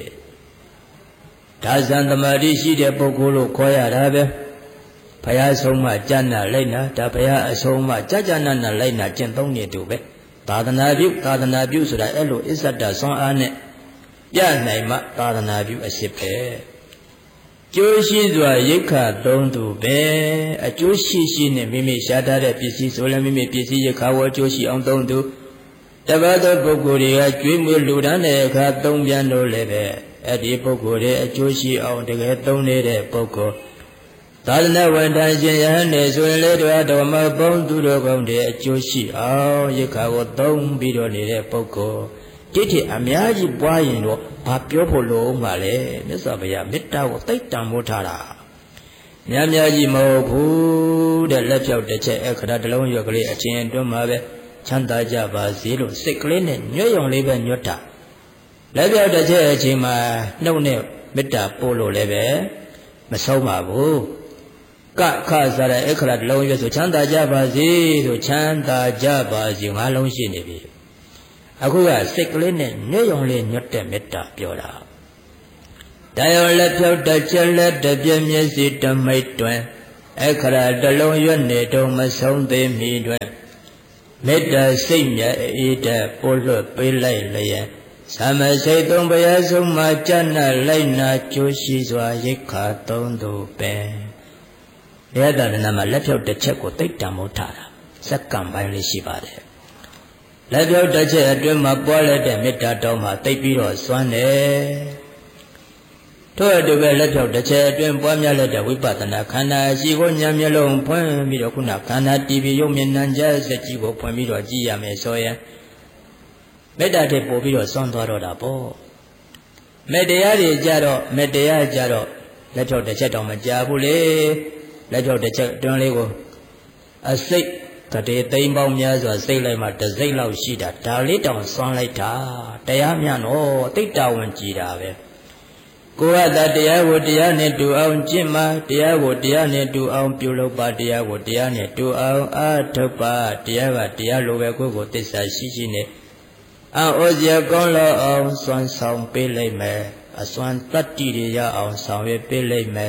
ဒါဇံသမာဓိရှိတဲ့ပုဂ္ဂိုလ်လို့ခေါ်ရတာပဲဘုရားဆုံးမှကျမ်းနာလိုက်နာဒါဘုရားအဆုံးမှကြာကြာနာနာလိုက်နာကျင့်သုံးနေသူပဲသာသနာပြုသာသနာပြုဆိုတာအဲ့လိုအစ္ဆဒဆွမ်းအားနဲ့ပြနိုင်မှသာသနာပြုအစစ်ပဲကျိုးရှိစွာရိက္ခာသုံးသူပဲအကျိုးရှိရှိနဲ့မိမိရှားထားတဲ့ပစ္စည်းဆိုလည်းမိမိပစ္စည်းရိက္ခာဝအကျိုးရှိအောင်သုံးသူတပတ်သောပုဂ္ဂိုလ်တွေကကျွေးမွေးလူဒန်းတဲ့အခါသုံးပြန်လို့လည်းပဲအဲ့ဒီပုဂ္ဂိုလ်တွေအကျိုးရှိအောင်တကယ်သုံးနေတဲ့ပုဂ္ဂိုလ်သာသနာဝန်ထမ်းရှင်ယဟန်နေဆိုရင်လေတော်တော်မှာပေါင်းသူတော်ကောင်းတွေအကျိုးရှိအောင်ရိက္ခာကိုသုံးပြီးတော့နေတဲ့ပုဂ္ဂိုလ်တိတိအများကြီးပွားရင်တော့ဘာပြောဖို့လို့မှလဲမြတ်စွာဘုရားမေတ္တာကိုသိတ္တံမိုးထားတာများများကြီးမဟုတ်ဘူးတဲ့လက်ဖြောက်တစ်ချက်အခရာတစ်လုံးရွက်ကလေးအချင်းတွန်းမှာပဲချမ်းသာကြပါစေလို့စိတ်ကလေးနဲ့ညွတ်ရုံလေးပဲညွတ်တာလက်ပြောက်တစ်ချက်အချိန်မှာနှုတ်နဲ့မေတ္တာပို့လို့လည်းပဲမဆုံးပါဘူးကခစားတဲ့အခရာတစ်လုံးရွက်ဆိုချမ်းသာကြပါစေဆိုချမ်းသာကြပါစေငါးလုံးရှိနေပြီအခုကစိတ်ကလေးနဲ့ညွတ်ရုံလေးညွတ်တဲ့မေတ္တာပြောတာဒါရောလက်ဖြောက်တစ်ချက်လက်တစ်ပြက်မျက်စိတမိတ်တွင်အခရာတစ်လုံးရွက်နေတော့မဆုံးသေးမီတွင်မေတ္တာစိတ်မြတ်အေးတဲ့ပို့လွတ်ပေးလိုက်လျက်သမစိတ်သုံးပါးဆုံးမှကျမ်းနာလိုက်နာကြိုးရှိစွာရိက္ခာသုံးသူပင်ဘုရားသာသနာမှာလက်ဖြောက်တစ်ချက်ကိုသိတ္တံမိုးထားတာစက္ကန့်ပိုင်းလေးရှိပါတယ်လက်ဖြောက်တစ်ချက်အတွင်းမှာပွားလိုက်တဲ့မေတ္တာတော်မှာသိပြီးတော့စွမ်းတယ်ထို့အတူပဲလက်ဖြောက်တစ်ချက်အတွင်းပွားများလိုက်တဲ့ဝိပဿနာခန္ဓာရှိကိုဉာဏ်မျက်လုံးဖွင့်ပြီးတော့ခုနခန္ဓာတည်ပြီးရုပ်မြင်နံကြစက်ကြီးကိုဖွင့်ပြီးတော့ကြည့်ရမယ်ဆိုရင်မေတ္တာတွေပို့ပြီးတော့စွန့်သွားတော့တာပေါ့မေတ္တရားတွေကြတော့မေတ္တရားကြတော့လက်ဖြောက်တစ်ချက်တောင်မကြဘူးလေလက်ဖြောက်တစ်ချက်အတွင်းလေးကိုအစိတ်တတေသိမ့်ပေါင်းများစွာစိတ်လိုက်မှတစ်စိတ်လောက်ရှိတာဒါလေးတောင်စွန့်လိုက်တာတရားမြတ်တော့တိတ်တာဝန်ကြည်တာပဲကိုယ်ကတရားကိုတရားနဲ့တူအောင်ကျင့်မှာတရားကိုတရားနဲ့တူအောင်ပြုလုပ်ပါတရားကိုတရားနဲ့တူအောင်အားထုတ်ပါတရားကတရားလိုပဲကိုယ်ကိုသစ္စာရှိရှိနဲ့အောဩဇေကောင်းလောအောင်စွမ်းဆောင်ပေးလိုက်မယ်အစွမ်းတတ္တိတွေရအောင်ဆောင်ရွက်ပေးလိုက်မယ်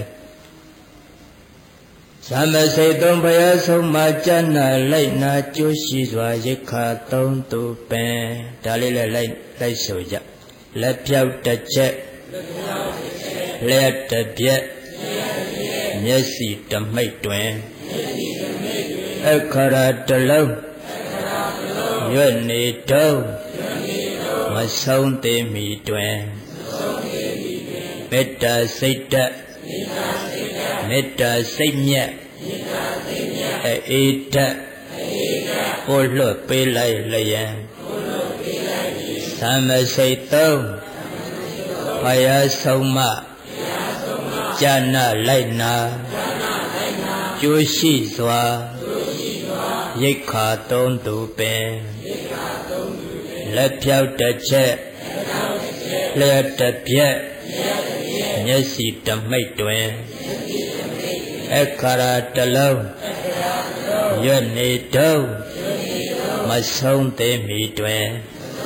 သမစိတ်သုံးပါးဆုံးမှကျမ်းနာလိုက်နာကြိုးရှိစွာရိက္ခာသုံးသူပင်ဒါလေးလည်းလိုက်လိုက်ဆိုကြလက်ဖြောက်တစ်ချက်လက်တစ်ပြက်မျက်စိတမိတ်တွင်အခရာတစ်လုံးရွတ်နေတော့မဆုံးသေးမီတွင်မေတ္တာစိတ်တက်မေတ္တာစိတ်မြတ်အေးတက်ပို့လွတ်ပေးလိုက်လျင်သမစိတ်သုံးဘုရားဆုံးမကျမ်းနာလိုက်နာကျိုးရှိစွာရိက္ခာသုံးသူပင်လက်ဖြောက်တစ်ချက်လက်တစ်ပြက်မျက်စိတမိတ်တွင် Ekara Talong Yoni Do Masong Te Mi Tuen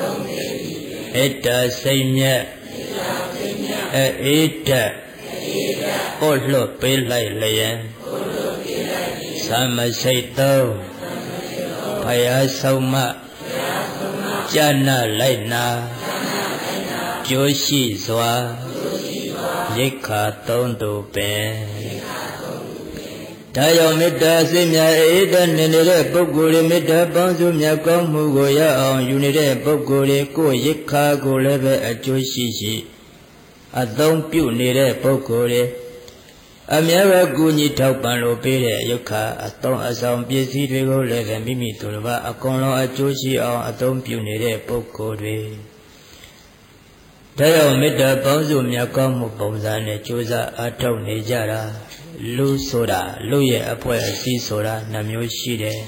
Eta Saimya Eta Olo Pilai Layan Samasaito Paya Sauma Jana Laina Joshi Zwa Yika Tondo Ben Tayo Mita Simya Eda Nere Boguri Mita Bansu Myakong Mugoya on Unire Boguri Ko Yika Go Leve a Joshi A Dong Pu Nere Boguri Amyara Guni Taupan Lopere Yoka A Tong Asam Piesi Rego Leve Mimi Tulva A Konlo A Joshi on A Dong Pu Nere Boguri Tayo Mita Bansu Myakong Mubonzane Choza A Tong Nejara Lu Soda, Lu Ye Apoya Si Soda, Namyo Shide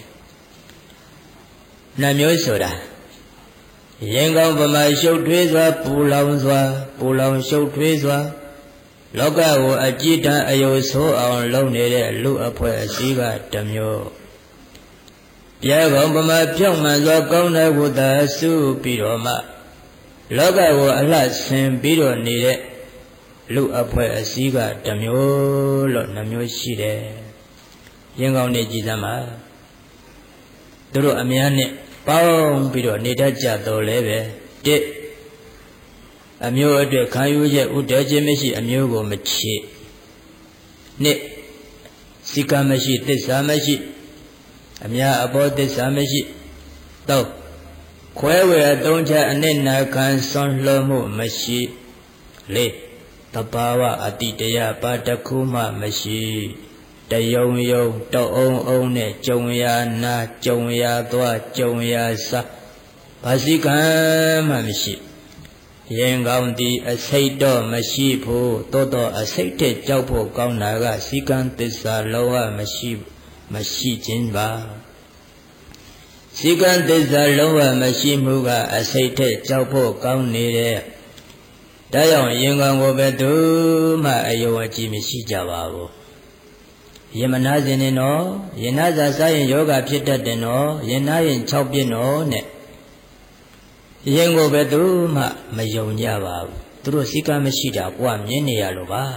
Namyo Soda Yengong Bama Shou Twizwa, Pulang Zwa, Pulang Shou Twizwa Loka Wo Ajita Ayo So on Long Nere, Lu Apoya Siga, Tamyo Yagong Bama Pyong Manzwa Gongna Wuda Su Piroma Loka Wo Alat Sen Piro Nere Lu Apoya Siga, Tamyo, Lot Namyo Shide Yengong Ne Jizama Duru Amiane, Pong Piro Nitaja Doleve, De Amyo Ade Kayuje Udaje Meshi Amyogo Machi Ne Sika Meshi Tesa Meshi Amya Abo Tesa Meshi Do Kwewe Donja Anena Kan Son Lomo Meshi Le Tapawa Atitaya Patakuma Mashi Tayong Yong Taong Ong Ne Chongya Na Chongya Dwa Chongya Sa Pasikan Mamishi Yengong Di Asaito Mashi Po Toto Asaite Chaupo Kong Naga Sikan Tisa Loa Mashi Mashi Jinba Sikan Tisa Loa Mashi Muga Asaite Chaupo Kong Nire Tayo Yengong Wobedu Ma Ayo Jimmy Shijabo Yemanazin no, Yenaza Sayan Yoga Pita Deno, Yenayan Chopino Ne Yengo Bedu Ma Mayon Yaba, Through Sika Mashida, Guam Yeni Yaloba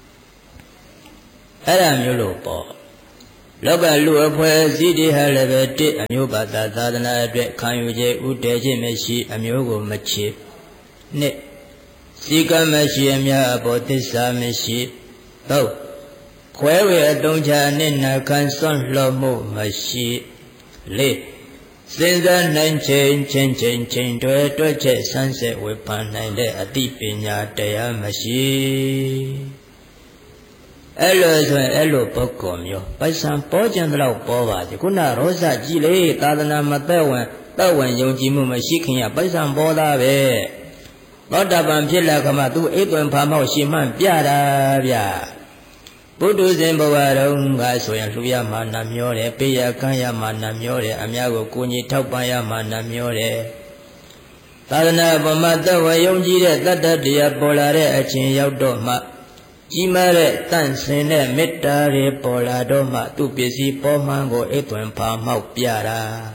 Adam Yolopo Loga Lua Pue Zidi Halevete, Amubata Zadana Dre, Kanyuje Udeji Meshi, Amugo Machi Ne Sika Meshi Amya Abotisa Meshi Do Kwewe Donja Nina Kan Son Lomo Mashi Le Sinza Nan Chen Chen Chen Chen Dwe Dwe Che Sunset Wepan Nile Adipinya Daya Mashi Elo Zwen Elo Pokomyo Paisan Pojan Lau Pova Kuna Rosa Jile Tadana Matewan Tawan Yongjimu Mashi Kenya Paisan Poda Ve Bota Ban Pila Kama Tu Etwan Pamao Shiman Piara Bia Budu Zimbawa Runga Soyan Luya Mana Myore Pia Kaya Mana Myore Amyago Kuni Taupaya Mana Myore Tadana Bamata Wayonjire Tata Dia Polare Achin Yaudoma Jimare Tansene Metare Poladoma Tupisi Pomango Etwan Pamao Piara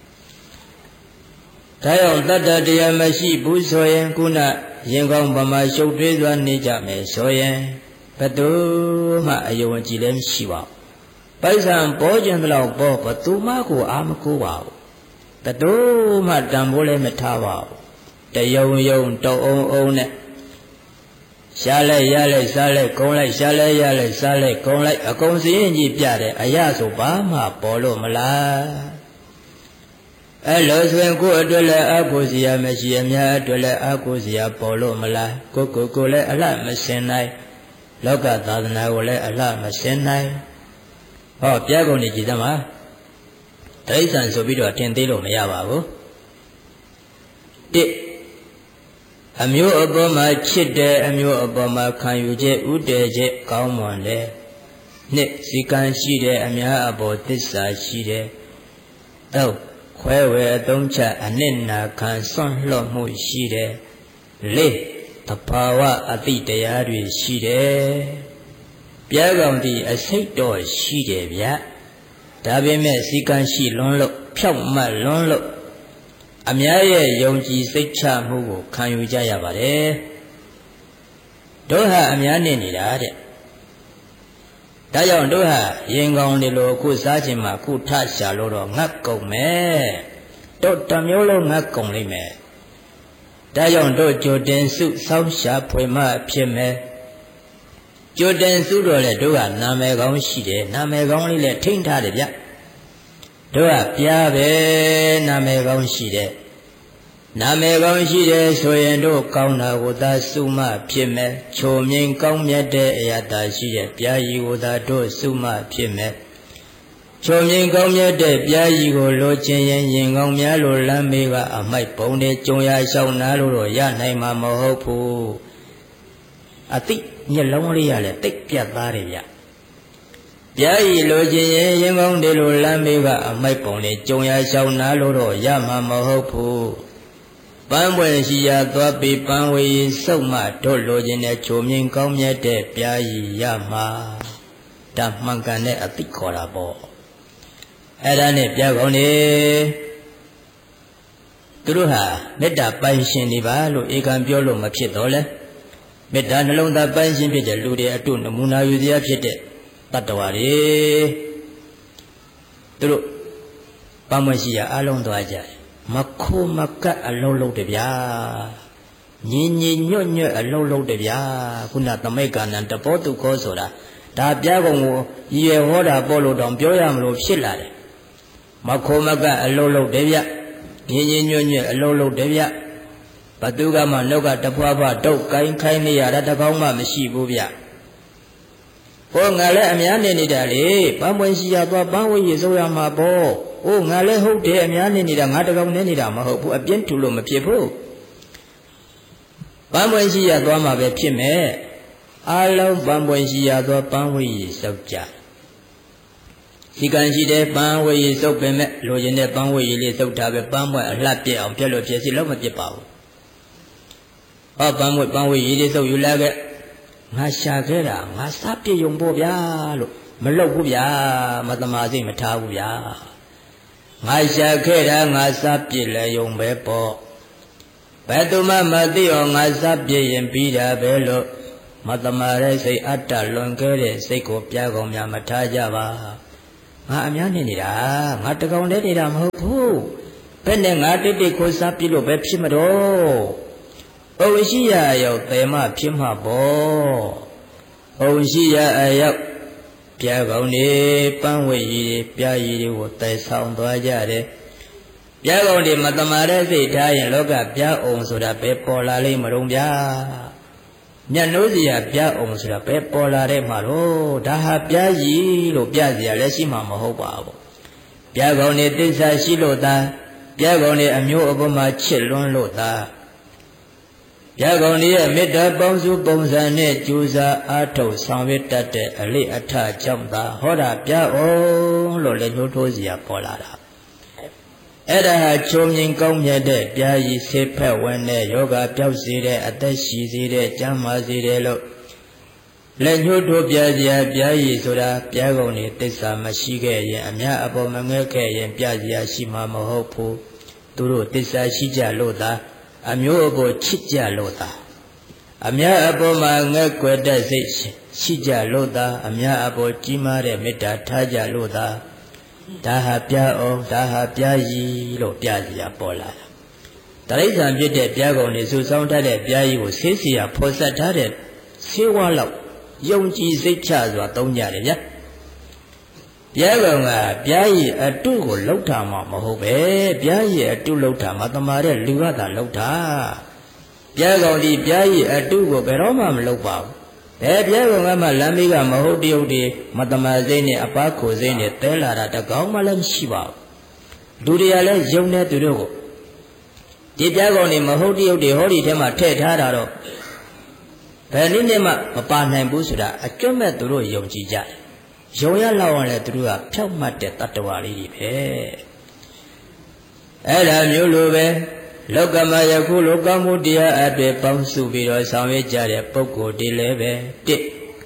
Tayo Tata Dia Mashi Busoyen Kuna Yengong Bama Shou Twizwa Nija Me Soyen Patu Ma Ayo Jilem Shiva Paisan Pojan Lau Po Patu Maku Amaku Wow Patu Ma Dambole Metawa Tayo Yon To On On Shale Yale Sale Konglai Shale Yale Sale Konglai A Kong Sinji Piade Ayaso Bama Polo Mala Elo Swen Ku Adole Akusia Meshia Mya Adole Akusia Polo Mala Koko Kole Ala Mesenai Loka Tadana Wole Ala Mesenai Oh Piago Ni Jidama Taisan Sobido Attendilo Mayaba Di Amyo Obama Chide Amyo Obama Kanyuje Udeje Kaumonde Ne Sikan Shide Amya Abo Tissa Shide Tau Kwewe Dongcha Anena Kan Son Lomu Shide Le Tapawa Ati Dayari Shide ပြားကောင်ဒီအစိတ်တော့ရှိတယ်ဗျဒါပေမဲ့စီကံရှိလွန်းလို့ဖြောက်မှတ်လွန်းလို့အများရဲ့ယုံကြည်စိတ်ချမှုကိုခံယူကြရပါတယ်တို့ဟာအများနေနေတာတဲ့ဒါကြောင့်တို့ဟာရင်ကောင်းဒီလိုအခုစားခြင်းမှာအခုထရှာလို့တော့ငတ်ကုန်မယ်တို့တမျိုးလုံးငတ်ကုန်လိမ့်မယ်ဒါကြောင့်တို့ကြိုတင်စုစောင်းရှာဖွေမှဖြစ်မယ်ကြိုတင်စုတော့လေတို့ကနာမည်ကောင်းရှိတယ်နာမည်ကောင်းလေးလည်းထိန်းထားတယ်ဗျတို့ကပြားပဲနာမည်ကောင်းရှိတယ်နာမည်ကောင်းရှိတယ်ဆိုရင်တို့ကောင်းတာကိုသာစုမှဖြစ်မယ်ချိုမြင်ကောင်းမြတ်တဲ့အရာသာရှိတဲ့ပြားကြီးကိုသာတို့စုမှဖြစ်မယ်ချိုမြင်ကောင်းမြတ်တဲ့ပြားကြီးကိုလိုချင်ရင်ရင်ကောင်းများလိုလမ်းမေးကအမိုက်ပုံတွေကြုံရရှောင်းနာလို့တော့ရနိုင်မှာမဟုတ်ဘူးအတိမျက်လုံးလေးရလဲတိတ်ပြတ်သားတယ်ဗျပြားကြီးလိုချင်ရင်ရင်ကောင်းတွေလိုလမ်းမေးကအမိုက်ပုံတွေကြုံရရှောင်းနာလို့တော့ရမှာမဟုတ်ဘူးပန်းပွင့်ရှိရာသွားပြီးပန်းဝေးစုပ်မှတို့လိုချင်တဲ့ချိုမြင်ကောင်းမြတ်တဲ့ပြားကြီးရမှာဒါမှန်ကန်တဲ့အတိခေါ်တာပေါ့အဲ့ဒါနဲ့ပြားကောင်းနေသူတို့ဟာမေတ္တာပိုင်ရှင်တွေပါလို့ဧကံပြောလို့မဖြစ်တော့လဲမေတ္တာနှလုံးသားပိုင်ရှင်ဖြစ်တဲ့လူတွေအတုနမူနာယူတရားဖြစ်တဲ့တတ္တဝါတွေသူတို့ပန်းပွင့်ရှိရာအလုံးသွားကြတယ်မခိုးမကတ်အလုံးလုံးတဗျာညင်ညင်ညွတ်ညွတ်အလုံးလုံးတဗျာခုနသမိတ်ကဏ္ဍတဘောတုခောဆိုတာဒါပြားကုန်ကိုရေဟောတာပေါ်လို့တောင်ပြောရမလို့ဖြစ်လာတယ်မခိုးမကတ်အလုံးလုံးတဗျာညင်ညင်ညွတ်ညွတ်အလုံးလုံးတဗျာဘသူကမှနောက်ကတဖွာဖွာတုတ်ကိုင်းခိုင်းနေရတာတကောင်းမှမရှိဘူးဗျဟောငါလည်းအများနေနေတာလေပန်းပွင့်ရှိရသွားပန်းဝေးရစိုးရမှာပေါ့။အိုးငါလည်းဟုတ်တယ်အများနေနေတာငါတကောင်နေနေတာမဟုတ်ဘူးအပြင်းထူလို့မဖြစ်ဘူး။ပန်းပွင့်ရှိရသွားမှာပဲဖြစ်မယ်။အားလုံးပန်းပွင့်ရှိရသွားပန်းဝေးရစုပ်ကြ။ဒီကံရှိတဲ့ပန်းဝေးရစုပ်ပင်မဲ့လိုချင်တဲ့ပန်းဝေးရလေးစုပ်ထားပဲပန်းပွင့်အလှပြည့်အောင်ပြက်လို့ဖြစ်စီလို့မဖြစ်ပါဘူး။ဟောပန်းပွင့်ပန်းဝေးရလေးစုပ်ယူလာခဲ့ငါရှာခဲ့တာငါစားပြည့်ုံပေါ့ဗျာလို့မလုပ်ဘူးဗျာမတမာစိတ်မထားဘူးဗျာငါရှာခဲ့တာငါစားပြည့်လဲယုံပဲပေါ့ဘယ်သူမှမသိအောင်ငါစားပြည့်ရင်ပြီးတာပဲလို့မတမာတဲ့စိတ်အတ္တလွန်ခဲ့တဲ့စိတ်ကိုပြားကောင်များမထားကြပါငါအများနေနေတာငါတကောင်တည်းနေတာမဟုတ်ဘူးဘယ်နဲ့ငါတိတ်တိတ်ကိုစားပြည့်လို့ပဲဖြစ်မတော့ဘုံရှိရအရောက်တေမဖြစ်မှာပေါ့ဘုံရှိရအရောက်ပြားကောင်းနေပန်းဝေးကြီးပြားကြီးတွေကိုတိုင်ဆောင်သွားကြတယ်ပြားကောင်းတွေမတမာတဲ့စိတ်ထားရင်လောကပြားအောင်ဆိုတာပဲပေါ်လာလိမ့်မလို့ဗျာညနိုးစရာပြားအောင်ဆိုတာပဲပေါ်လာတဲ့မှာတော့ဒါဟာပြားကြီးလို့ပြစရာလည်းရှိမှာမဟုတ်ပါဘူးပြားကောင်းတွေသစ္စာရှိလို့သာပြားကောင်းတွေအမျိုးအပေါ်မှာချစ်လွန်းလို့သာပြားကောင်ရဲ့မေတ္တာပေါင်းစုပုံစံနဲ့ကြိုးစားအားထုတ်ဆောင်ရွက်တတ်တဲ့အလေးအထကြောင့်သာဟောတာပြားအောင်လို့လည်းညှိုးထိုးစီရပေါ်လာတာအဲ့ဒါဟာချုံမြင်ကောင်းမြတ်တဲ့ပြားကြီးဆေးဖက်ဝင်တဲ့ယောဂပျောက်စေတဲ့အသက်ရှိစေတဲ့ကျမ်းမာစေတယ်လို့လက်ညှိုးထိုးပြစရာပြားကြီးဆိုတာပြားကောင်တွေသစ္စာမရှိခဲ့ရင်အများအပေါ်မငဲခဲ့ရင်ပြစရာရှိမှာမဟုတ်ဘူးသူတို့သစ္စာရှိကြလို့သာအမျိုးအပေါ်ချစ်ကြလို့သာအများအပေါ်မှာငဲ့ကွယ်တဲ့စိတ်ရှိကြလို့သာအများအပေါ်ကြီးမားတဲ့မေတ္တာထားကြလို့သာဒါဟာပြားအောင်ဒါဟာပြားကြီးလို့ပြစရာပေါ်လာတာတိရစ္ဆာန်ဖြစ်တဲ့ပြားကောင်တွေစုဆောင်းထားတဲ့ပြားကြီးကိုဆေးစီရဖော်ဆက်ထားတဲ့ဆေးဝါးလောက်ယုံကြည်စိတ်ချစွာသုံးကြတယ်ဗျာပြားကောင်ကပြားရည်အတုကိုလှုပ်တာမှမဟုတ်ပဲပြားရည်အတုလှုပ်တာမတမာတဲ့လူကသာလှုပ်တာပြားကောင်ဒီပြားရည်အတုကိုဘယ်တော့မှမလှုပ်ပါဘူးဘယ်ပြားကောင်ကမှလမ်းမေးကမဟုတ်တရုတ်တွေမတမာစိတ်နဲ့အပားခိုစိတ်နဲ့တဲလာတာတကောင်မှလည်းမရှိပါဘူးလူတွေကလည်းယုံတဲ့သူတို့ကိုဒီပြားကောင်တွေမဟုတ်တရုတ်တွေဟောဒီထဲမှာထည့်ထားတာတော့ဘယ်နည်းနဲ့မှမပါနိုင်ဘူးဆိုတာအကျွတ်မဲ့သူတို့ယုံကြည်ကြတယ်ယုံရလောက်အောင်လဲသူတို့ကဖြောက်မှတ်တဲ့တတ္တဝါလေးတွေပဲအဲ့ဒါမျိုးလိုပဲလောကမှာယခုလောကမှုတရားအတွေ့ပေါင်းစုပြီးတော့ဆောင်ရွက်ကြတဲ့ပုဂ္ဂိုလ်တွေလည်းပဲတစ်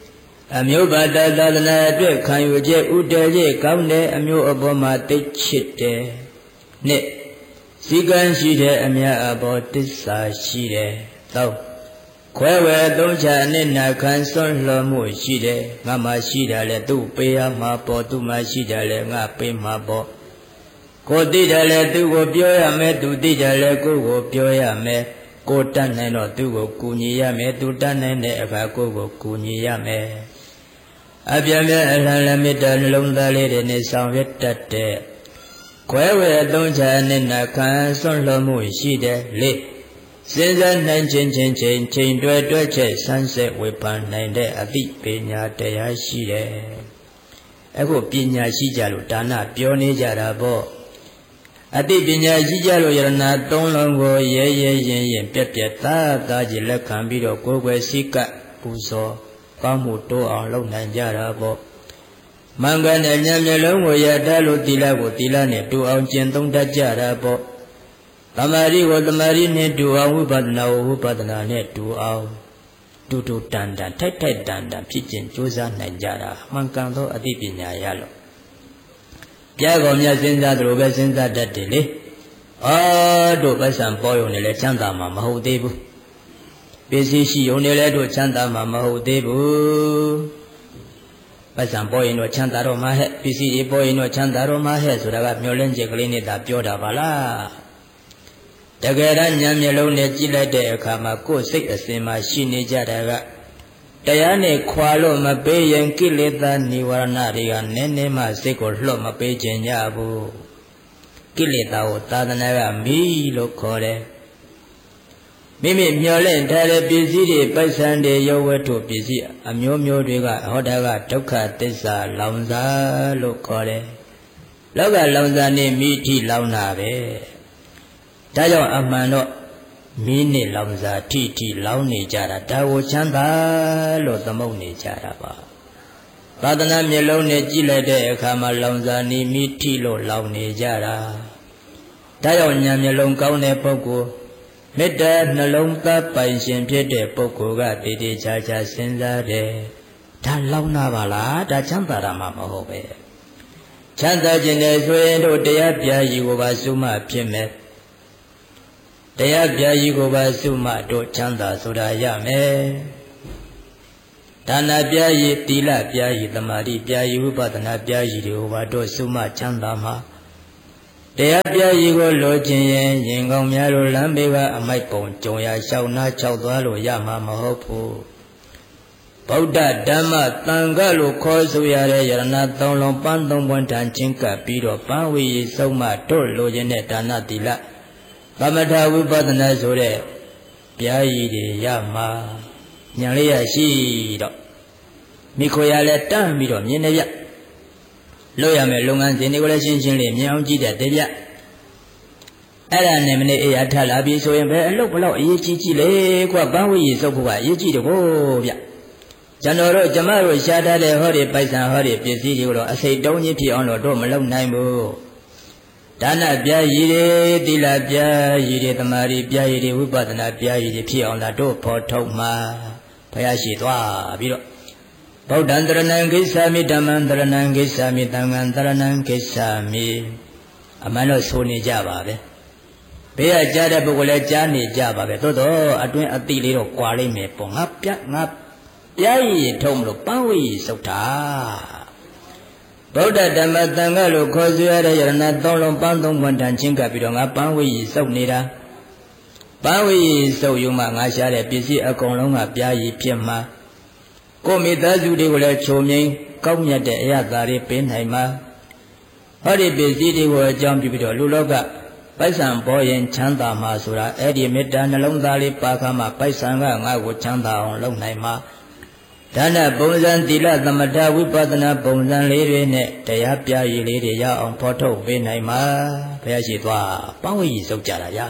အမျိုးဘာသာသာသနာအတွက်ခံယူချက်ဥတည်ချက်ကောင်းတဲ့အမျိုးအပေါ်မှာသိချစ်တယ်နှစ်စီကံရှိတဲ့အမြတ်အပေါ်တစ္ဆာရှိတယ်သုံးခွဲဝဲသုံးချအနစ်နာခံစွန့်လွှတ်မှုရှိတယ်ငါမှရှိတယ်လေသူ့ပေးရမှာပေါ်သူ့မှရှိတယ်လေငါပေးမှာပေါ်ကိုသိတယ်လေသူ့ကိုပြောရမယ်သူသိတယ်လေကိုကိုပြောရမယ်ကိုတတ်နိုင်တော့သူ့ကိုကူညီရမယ်သူတတ်နိုင်တဲ့အခါကိုကိုကူညီရမယ်အပြည့်မဲ့အလလမေတ္တာနှလုံးသားလေးတွေနဲ့ဆောင်ရွက်တတ်တဲ့ခွဲဝဲအသုံးချနဲ့နာခံစွန့်လွှတ်မှုရှိတယ်လေးစဉ်းစားနိုင်ခြင်းချင်းချင်းချိန်တွဲတွဲချက်ဆန်းစစ်ဝေဖန်နိုင်တဲ့အသိပညာတရားရှိတယ်အခုပညာရှိကြလို့ဒါနပြောနေကြတာပေါ့အသိပညာရှိကြလို့ယရဏသုံးလုံးကိုရဲရဲရင်ရင်ပြက်ပြက်သားသားကြီးလက်ခံပြီးတော့ကိုယ်ွယ်စိကပူဇော်ကောင်းမှုတိုးအောင်လုပ်နိုင်ကြတာပေါ့မင်္ဂနဲ့ဉာဏ်မျက်လုံးကိုရတတ်လို့သီလကိုသီလနဲ့တူအောင်ကျင့်သုံးတတ်ကြတာပေါ့သမာဓိကိုသမာဓိနဲ့တူအောင်ဝိပဿနာကိုဝိပဿနာနဲ့တူအောင်တူတူတန်တန်ထိုက်ထိုက်တန်တန်ဖြစ်ခြင်းကြိုးစားနိုင်ကြတာမှန်ကန်သောအသိပညာရလို့ပြားကောင်များစဉ်းစားသလိုပဲစဉ်းစားတတ်တယ်လေအော်တို့ပစ္စံပေါ်ရုံနဲ့လည်းချမ်းသာမှာမဟုတ်သေးဘူးပစ္စည်းရှိုံနဲ့လည်းတို့ချမ်းသာမှာမဟုတ်သေးဘူးပစ္စံပေါ်ရင်တော့ချမ်းသာတော့မှာဟဲ့ပစ္စည်းတွေပေါ်ရင်တော့ချမ်းသာတော့မှာဟဲ့ဆိုတာကမျောလင့်ချက်ကလေးနဲ့သာပြောတာပါလားတကယ်တမ်းဉာဏ်မျက်လုံးနဲ့ကြည့်လိုက်တဲ့အခါမှာကိုယ်စိတ်အစဉ်မှာရှိနေကြတာကတရားနဲ့ခွာလို့မပေးရင်ကိလေသာនិဝရဏတွေကနည်းနည်းမှစိတ်ကိုလွှတ်မပေးခြင်းကြဘူးကိလေသာကိုသာသနာကမီးလို့ခေါ်တယ်မိမိမျောလင့်ထားတဲ့ပစ္စည်းတွေပိုက်ဆံတွေရုပ်ဝတ္ထုပစ္စည်းအမျိုးမျိုးတွေကဟောတာကဒုက္ခသစ္စာလောင်စာလို့ခေါ်တယ်လောကလောင်စာနဲ့မိထိလောင်တာပဲဒါကြောင့်အမှန်တော့မိနဲ့လောင်စာထိထိလောင်နေကြတာဒါကိုချမ်းသာလို့သမုတ်နေကြတာပါသာသနာမျက်လုံးနဲ့ကြည့်လိုက်တဲ့အခါမှာလောင်စာနေမိထိလို့လောင်နေကြတာဒါကြောင့်ဉာဏ်မျက်လုံးကောင်းတဲ့ပုဂ္ဂိုလ်မေတ္တာနှလုံးသားပိုင်ရှင်ဖြစ်တဲ့ပုဂ္ဂိုလ်ကတည်တည်ချာချာစဉ်းစားတယ်ဒါလောင်နာပါလားဒါချမ်းသာတာမှမဟုတ်ပဲချမ်းသာခြင်းနဲ့ဆိုရင်တို့တရားပြားကြီးကိုပါစုမှဖြစ်မယ်တရားပြားကြီးကိုပါစုမှတို့ချမ်းသာဆိုတာရမယ်ဒါနပြားကြီးသီလပြားကြီးသမာဓိပြားကြီးဝိပဿနာပြားကြီးတွေကိုပါတို့စုမှချမ်းသာမှာတရားပြားကြီးကိုလိုချင်ရင်ရင်ကောင်းများလို့လမ်းဘေးကအမိုက်ပုံကြုံရလျှောက်နားချောက်သွားလို့ရမှာမဟုတ်ဘူးဗုဒ္ဓဓမ္မသံဃာလို့ခေါ်ဆိုရတဲ့ယရဏသုံးလုံးပန်းသုံးပွင့်တန်ချင်းကပ်ပြီးတော့ပန်းဝီဆုံးမှတို့လိုချင်တဲ့ဒါနသီလသမထဝိပဿနာဆိုတဲ့ပြားကြီးတွေရမှာညာလေးရရှိတော့မိခိုရလဲတန်းပြီးတော့မြင်နေပြလို့ရမယ်လုပ်ငန်းစဉ်တွေကိုလည်းရှင်းရှင်းလေးမြင်အောင်ကြည့်တဲ့တေပြအဲ့ဒါနဲ့မနေ့အေးရထလာပြီဆိုရင်ပဲအလုပ်ဘလောက်အရေးကြီးကြီးလေကွာပန်းဝီရီစုပ်ဖို့ကအရေးကြီးတယ်ကိုဗျကျွန်တော်တို့ကျမတို့ရှားထားတဲ့ဟောဒီပိုက်ဆံဟောဒီပစ္စည်းတွေကိုတော့အစိတ်တုံးကြီးဖြစ်အောင်လို့တို့မလုပ်နိုင်ဘူးဒါနပြားရည်တွေသီလပြားရည်တွေသမာဓိပြားရည်တွေဝိပဿနာပြားရည်တွေဖြစ်အောင်လားတို့ဖော်ထုတ်မှာဘုရားရှိသွားပြီးတော့ဗုဒ္ဓံတရဏံဂိစ္ဆာမိဓမ္မံတရဏံဂိစ္ဆာမိသံဃံတရဏံဂိစ္ဆာမိအမှန်တော့ဆိုနေကြပါပဲဘေးကကြားတဲ့ပုဂ္ဂိုလ်လည်းကြားနေကြပါပဲသို့တော့အတွင်းအတိလေးတော့ကွာလိမ့်မယ်ပေါ့ငါပြငါပြားရည်ထုံးမလို့ပန်းဝီစုတ်တာဗုဒ္ဓဓမ္မသံဃာလို့ခေါ်ဆိုရတဲ့ယရဏသုံးလုံးပန်းသုံးပွင့်တန်ချင်းကပ်ပြီးတော့ငါပန်းဝီစုတ်နေတာပန်းဝီစုတ်ယူမှငါရှားတဲ့ပစ္စည်းအကုန်လုံးကပြားရည်ဖြစ်မှာကိုမိသားစုတွေကိုလည်းချုံငိမ့်ကောက်မြတ်တဲ့အရာသာတွေပေးနိုင်မှာဟောဒီပစ္စည်းတွေကိုအကြောင်းပြုပြီးတော့လူလောကပိုက်ဆံပေါ်ရင်ချမ်းသာမှာဆိုတာအဲ့ဒီမေတ္တာနှလုံးသားလေးပါခါမှပိုက်ဆံကငါ့ကိုချမ်းသာအောင်လုပ်နိုင်မှာဒါနပုံစံသီလသမထဝိပဿနာပုံစံလေးတွေနဲ့တရားပြရည်လေးတွေရအောင်ဖော်ထုတ်ပေးနိုင်မှာဘုရားရှိသွားပန်းဝီကြီးစုပ်ကြတာရ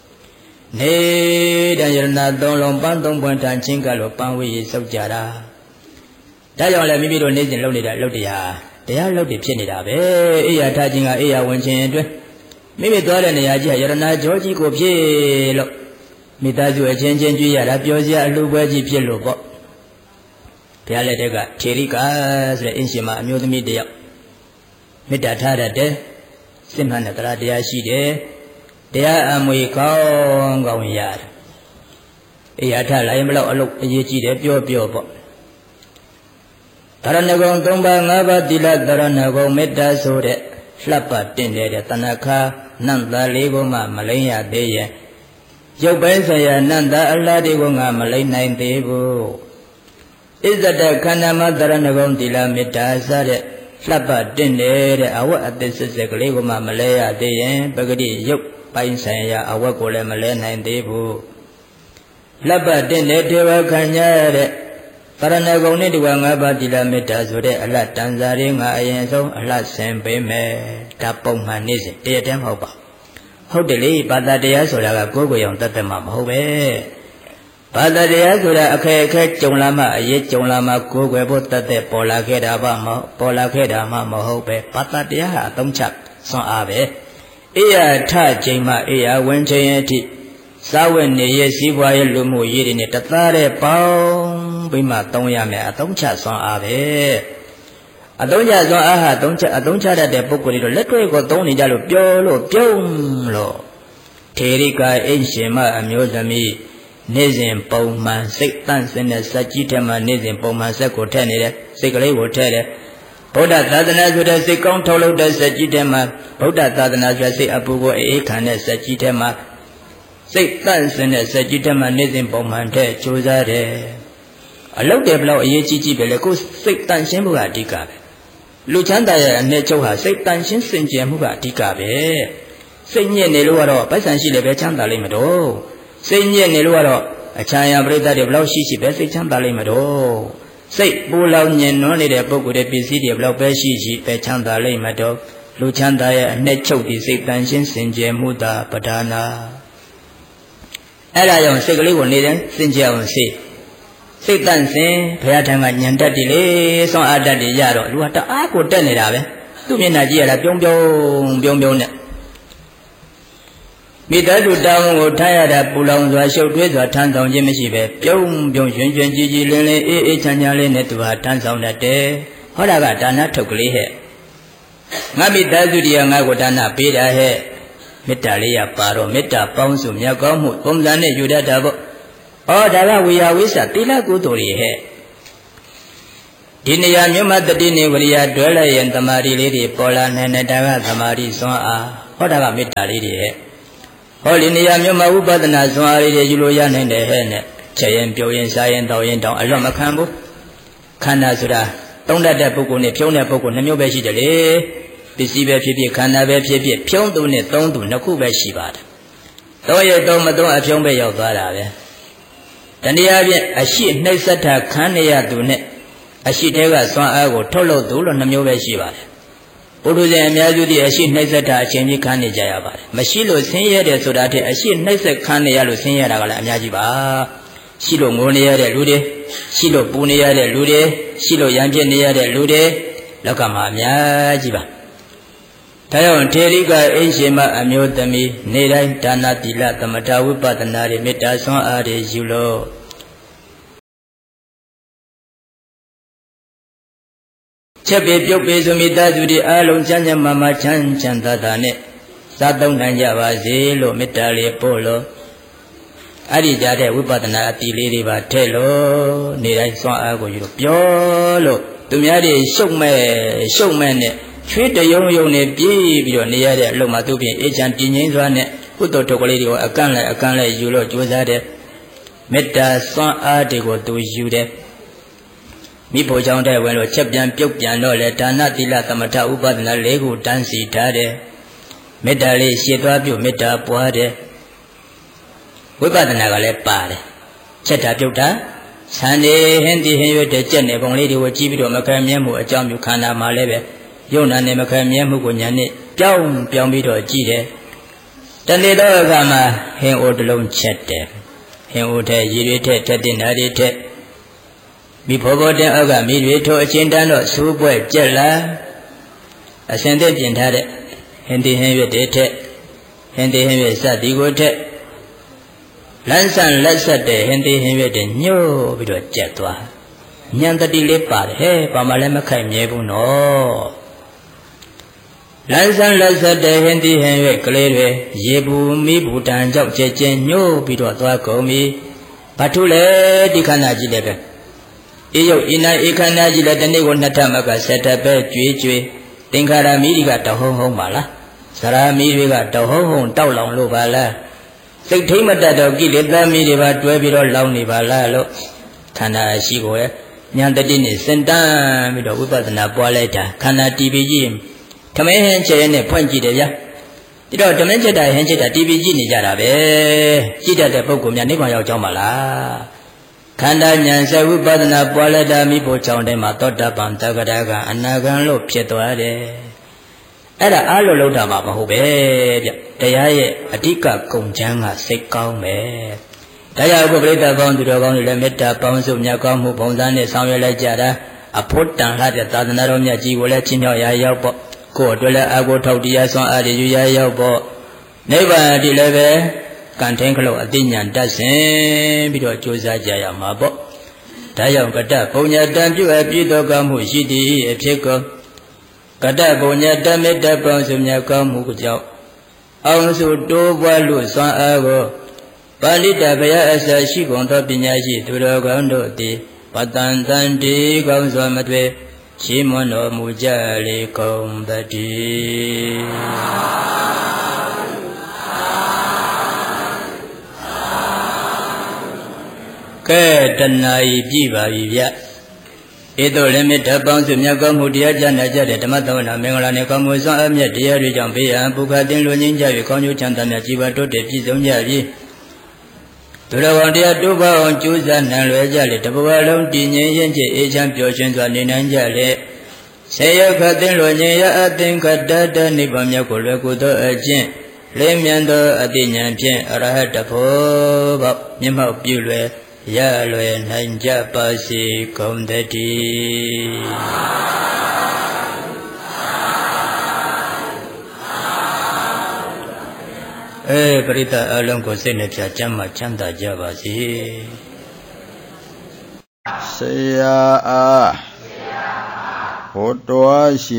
နေတဲ့ယရဏသုံးလုံးပန်းသုံးပွင့်တန်ချင်းကလို့ပန်းဝီကြီးစုပ်ကြတာဒါကြောင့်လည်းမိမိတို့နေ့စဉ်လုပ်နေတဲ့လုပ်တရားတရားလုပ်တွေဖြစ်နေတာပဲအိယာထခြင်းကအိယာဝင်ခြင်းအတွင်းမိမိသွားတဲ့နေရာကြီးကယရဏကြောကြီးကိုဖြစ်လို့မိသားစုအချင်းချင်းကြွရတာပြောစရာအလှပွဲကြီးဖြစ်လို့ပေါ့ဘုရားလက်ထက်ကထေရိကာဆိုတဲ့အင်ရှင်မအမျိုးသမီးတယောက်မေတ္တာထားတတ်တယ်စစ်မှန်တဲ့တရားတရားရှိတယ်တရားအမွေကောင်းကောင်းရတယ်အေးအထလိုက်မလို့အလုပ်အရေးကြီးတယ်ပြောပြောပေါ့တရဏဂုံသုံးပါးငါးပါးသီလတရဏဂုံမေတ္တာဆိုတဲ့လှပ်ပတင့်တဲ့တဏ္ဍခါနန္တာလေးကိုမှမလိမ့်ရသေးရဲ့ရုပ်ပိုင်းဆိုင်ရာနန္တာအလားတွေကိုငါမလိမ့်နိုင်သေးဘူးဣဇဒခန္ဓာမတရဏဂုံသီလမေတ္တာစတဲ့လှပ်ပတင့်တဲ့အဝတ်အသစ်စစ်စစ်ကလေးကိုမှမလဲရသေးရင်ပဂတိရုပ်ပိုင်းဆိုင်ရာအဝတ်ကိုလည်းမလဲနိုင်သေးဘူးလှပ်ပတင့်တဲ့ဒေဝခန္ဓာတဲ့တရဏဂုံနဲ့ဒီကငါးပါးသီလမေတ္တာဆိုတဲ့အလှတန်စာရင်းငါအရင်ဆုံးအလှဆင်ပေးမယ်ဒါပုံမှန်နေစဉ်တရတဲ့မဟုတ်ပါဟုတ်တယ်လေဘာသာတရားဆိုတာကကိုယ်ကိုယ်အောင်တတ်တယ်မှမဟုတ်ပဲဘာသာတရားဆိုတာအခက်အခက်ကြုံလာမှအရေးကြုံလာမှကိုယ်ကိုယ်ဖို့တတ်တဲ့ပေါ်လာခဲ့တာပါမဟုတ်ပေါ်လာခဲ့တာမှမဟုတ်ပဲဘာသာတရားဟာအသုံးချစွမ်းအားပဲအေယထချိန်မှအေယဝင်ချိန်အထိစာဝတ်နေရစီးပွားရေးလူမှုရေးတွေနဲ့တသားတဲ့ပေါင်းပြီးမှသုံးရမယ်အသုံးချစွမ်းအားပဲအသုံးချစွမ်းအားဟာသုံးချအသုံးချတတ်တဲ့ပုဂ္ဂိုလ်တွေတော့လက်တွေ့ကိုသုံးနေကြလို့ပြောလို့ပြုံးလို့ထေရိကာအိရှင်မအမျိုးသမီးနေ့စဉ်ပုံမှန်စိတ်တန့်စင်တဲ့စัจကြီးထဲမှာနေ့စဉ်ပုံမှန်စက်ကိုထည့်နေတယ်စိတ်ကလေးကိုထည့်တယ်ဗုဒ္ဓသာသနာဆိုတဲ့စိတ်ကောင်းထုတ်လုပ်တဲ့စัจကြီးထဲမှာဗုဒ္ဓသာသနာဆိုတဲ့စိတ်အပူကိုအေးခံတဲ့စัจကြီးထဲမှာစိတ်တန့်စင်တဲ့စัจကြီးထဲမှာနေ့စဉ်ပုံမှန်ထည့်ကြိုးစားတယ်အလုပ်တယ်ဘလို့အရေးကြီးကြီးပဲလေကိုယ်စိတ်တန့်ရှင်းဖို့ကအဓိကပဲလူချမ်းသာရဲ့အနေချုပ်ဟာစိတ်တန့်ရှင်းစင်ကြယ်မှုကအဓိကပဲစိတ်ညစ်နေလို့ကတော့ပိုက်ဆံရှိလည်းပဲချမ်းသာလိမ့်မတော့စိတ်ညစ်နေလို့ကတော့အချမ်းရပရိသတ်တွေဘလို့ရှိရှိပဲစိတ်ချမ်းသာလိမ့်မတော့စိတ်ပူလောင်ညင်နွမ်းနေတဲ့ပုဂ္ဂိုလ်တွေပစ္စည်းတွေဘလို့ပဲရှိရှိပဲချမ်းသာလိမ့်မတော့လူချမ်းသာရဲ့အနေချုပ်ဒီစိတ်တန့်ရှင်းစင်ကြယ်မှုသာပဓာနာအဲ့ဒါကြောင့်စိတ်ကလေးကိုနေတဲ့စင်ကြယ်အောင်စိတ်စိတ်တန့်စင်ဘုရားထံကညံတက်တယ်လေဆွမ်းအားတက်တယ်ရတော့လူကတအားကိုတက်နေတာပဲသူ့မျက်နှာကြည့်ရတာပြုံးပြုံးပြုံးပြုံးနဲ့မိသားစုတောင်းကိုထားရတာပူလောင်စွာရှုပ်ထွေးစွာထမ်းဆောင်ခြင်းမရှိပဲပြုံးပြုံးရွှင်ရွှင်ကြည်ကြည်လင်းလင်းအေးအေးချမ်းချမ်းလေးနဲ့သူဟာထမ်းဆောင်တတ်တယ်ဟောတာကဒါနထုတ်ကလေးဟဲ့ငါမိသားစုတရားငါကိုဒါနပေးတာဟဲ့မေတ္တာလေးရပါတော့မေတ္တာပေါင်းစုမြတ်ကောင်းမှုပုံစံနဲ့ယူတတ်တာပေါ့ဩဒါကဝေယဝိသသီလကုသိုလ်တွေဟဲ့ဒီနေရာမြို့မှာတတိနေဝရိယတွဲလိုက်ရင်တမာရီလေးတွေပေါ်လာနေနေတာကသမာဓိစွမ်းအားဟောတာကမေတ္တာလေးတွေဟဲ့ဟောဒီနေရာမြို့မှာဥပဒနာစွမ်းအားလေးတွေယူလို့ရနိုင်တယ်ဟဲ့နဲ့ချက်ရင်ပြုံးရင်စားရင်တောင်းရင်တောင်းအလွတ်မခံဘူးခန္ဓာဆိုတာသုံးတတ်တဲ့ပုဂ္ဂိုလ်နဲ့ဖြုံးတဲ့ပုဂ္ဂိုလ်နှမျိုးပဲရှိတယ်လေပစ္စည်းပဲဖြစ်ဖြစ်ခန္ဓာပဲဖြစ်ဖြစ်ဖြုံးသူနဲ့သုံးသူနှစ်ခုပဲရှိပါတယ်သုံးရသုံးမသုံးအဖြုံးပဲရောက်သွားတာပဲတနည်းအားဖြင့်အရှိနှိမ့်ဆက်တာခံရသူနဲ့အရှိတဲကစွမ်းအားကိုထုတ်လုပ်သူလို့နှမျိုးပဲရှိပါတယ်ပုထုဇဉ်အများစုသည်အရှိနှိမ့်ဆက်တာအချင်းကြီးခံနေကြရပါတယ်မရှိလို့ဆင်းရဲတယ်ဆိုတာတည်းအရှိနှိမ့်ဆက်ခံနေရလို့ဆင်းရဲတာကလည်းအများကြီးပါရှိလို့ငိုနေရတဲ့လူတွေရှိလို့ပူနေရတဲ့လူတွေရှိလို့ရံပြစ်နေရတဲ့လူတွေလောကမှာအများကြီးပါဒါကြောင့်ထေရိကအိရှင်မအမျိုးသမီးနေတိုင်းဒါနသီလသမထဝိပဿနာတွေမေတ္တာဆွမ်းအားတွေယူလို့ချက်ပေပြုတ်ပေဆိုမိသားစုတွေအားလုံးချမ်းချမ်းမာမာချမ်းချမ်းသာသာနဲ့စားသုံးနိုင်ကြပါစေလို့မေတ္တာလေးပို့လို့အဲ့ဒီကြတဲ့ဝိပဿနာအတိလေးတွေပါထည့်လို့နေတိုင်းဆွမ်းအားကိုယူလို့ပြောလို့သူများတွေရှုပ်မဲ့ရှုပ်မဲ့နဲ့ချွေးတယုံယုံနဲ့ပြေးပြီးတော့နေရတဲ့အလုံးမှာသူဖြင့်အေးချမ်းတည်ငြိမ်စွာနဲ့ကုသိုလ်ထုတ်ကလေးတွေကိုအကန့်လိုက်အကန့်လိုက်ယူလို့ကြိုးစားတဲ့မေတ္တာစွမ်းအားတွေကိုသူယူတယ်မိဖို့ကြောင့်တဲ့ဝင်လို့ချက်ပြန်ပြုတ်ပြန်တော့လေဒါနသီလသမထဥပဒနာလေးခုတန်းစီထားတယ်မေတ္တာလေးရှေ့သွားပြုမေတ္တာပွားတယ်ဝိပဿနာကလည်းပါတယ်ချက်တာပြုတ်တာဆန်နေဟင်းဒီဟင်းရွက်တဲ့ကြက်နေပုံလေးတွေကိုကြည့်ပြီးတော့မခံမြဲမှုအကြောင်းပြုခန္ဓာမှာလည်းပဲယုံနာနဲ့မခံမြဲမှုကိုညာနဲ့ပြောင်းပြောင်းပြီးတော့ကြည့်တယ်တနေ့တော့အခါမှာဟင်းအိုးတစ်လုံးချက်တယ်ဟင်းအိုးထဲရည်တွေထက်ထက်တင်ဓာတွေထက်မိဖို့ဖို့တဲ့အောက်ကမိတွေထိုအချင်းတန်းတော့စူးပွဲကြက်လာအစင်သက်ပြင်ထားတဲ့ဟင်းဒီဟင်းရွက်တွေထက်ဟင်းဒီဟင်းရွက်စသည်ကိုထက်လန်းဆန်လက်ဆက်တဲ့ဟင်းဒီဟင်းရွက်တွေညှို့ပြီးတော့ကြက်သွားဉာဏ်တတိလေးပါတယ်ဟဲ့ဘာမှလည်းမခိုက်မြဲဘူးနော်လန်းဆန်းလက်ဆက်တဲ့ဟင်းသီးဟင်းရွက်ကလေးတွေရေဘူးမိဘူးတန်ကြောက်ကျဲကျဲညှို့ပြီးတော့သွားကုန်ပြီဘာထုလဲဒီခန္ဓာကြီးလည်းပဲအေးရုပ်အင်းနိုင်ဧခန္ဓာကြီးလည်းတနေ့ကိုနှစ်ထပ်မကဆက်ထပ်ပဲကြွေးကြွေးသင်္ခါရမိတွေကတဟုံဟုံပါလားဇရာမိတွေကတဟုံဟုံတောက်လောင်လို့ပါလားစိတ်ထိမ့်မတတ်တော့ကိလေသာမိတွေပါတွဲပြီးတော့လောင်နေပါလားလို့ခန္ဓာရှိကိုရဲ့ဉာဏ်တတိနဲ့စင်တန်းပြီးတော့ဝိပဿနာပွားလိုက်တာခန္ဓာတီးပြီးကြည့်ဓမ္မဟင်းချဲနဲ့ဖွင့်ကြည့်တယ်ဗျာဒီတော့ဓမ္မချက်တာဟင်းချက်တာတီးပြီးကြည့်နေကြတာပဲကြည့်တတ်တဲ့ပုဂ္ဂိုလ်များနိဗ္ဗာန်ရောက်ကြောင်းပါလားခန္ဓာဉာဏ်စဝိပဿနာပွားလိုက်တာမိဖို့ကြောင့်တည်းမှာသောတာပန်တဂရကအနာဂံလို့ဖြစ်သွားတယ်အဲ့ဒါအားလို့လောက်တာမှမဟုတ်ပဲဗျတရားရဲ့အဓိကဂုဏ်ချမ်းကစိတ်ကောင်းပဲဒါကြောင့်ဘုပရိသတ်ပေါင်းသူတော်ကောင်းတွေလည်းမေတ္တာပေါင်းစုမြတ်ကောင်းမှုပုံစံနဲ့ဆောင်ရွက်လိုက်ကြတာအဖို့တန်လှတဲ့သာသနာတော်မြတ်ကြီးကိုလည်းချင်းမြောက်ရာရောက်ပေါ့ကိုယ်အတွက်လည်းအကိုထောက်တရားဆွမ်းအားရယူရရောက်ပေါ့နိဗ္ဗာန်ဒီလည်းပဲကံထင်းခလို့အသိဉာဏ်တတ်စဉ်ပြီးတော့ကြိုးစားကြရမှာပေါ့ဒါကြောင့်ကတ္တပုံညာတံပြုအပ်ပြည့်တော်ကောင်းမှုရှိသည်အဖြစ်ကောကတ္တပုံညာတမေတ္တပေါင်းစုမြတ်ကောင်းမှုကြောင့်အောင်စုတိုးပွားလို့ဆွမ်းအားကိုပါဠိတဘယအစရှိကုန်သောပညာရှိသူတော်ကောင်းတို့သည်ပတန်တန်ဒီကောင်းစွာမတွေ့ချီးမွမ်းတော်မူကြလေကုန်သတည်းကဲတဏှာဤပြပါပြီဗျဧတုလည်းမေတ္တာပေါင်းစုမြတ်ကောင်းမှုတရားကြားနာကြတဲ့ဓမ္မသဝနာမင်္ဂလာနဲ့ကောင်းမှုစွမ်းအမြတ်တရားတွေကြောင့်ဘေးရန်ပုခတင်လူငင်းကြ၍ကောင်းကျိုးချမ်းသာများကြီးပါတိုးတက်ပြည့်စုံကြပြီသူတော်ကောင်းတရားတိုးပါအောင်ကြိုးစားနိုင်လွယ်ကြလေတဘဝလုံးတည်ငြိမ်ရင်ချစ်အေးချမ်းပျော်ရွှင်စွာနေနိုင်ကြလေဆေယခတ်တင်လူငင်းရအသင်္ခတတ္တနိဗ္ဗာန်မြတ်ကိုလွယ်ကူသောအကျင့်လေးမြန်သောအသိဉာဏ်ဖြင့်အရဟတဖို့ပေါမျက်မှောက်ပြုလွယ်ရလွယ်နိုင်ကြပါစေကုန်သတည်းအဲပရိသတ်အလုံးကိုစိတ်နှပြချမ်းသာချမ်းသာကြပါစေဆရာအားဘုတော်ရှိ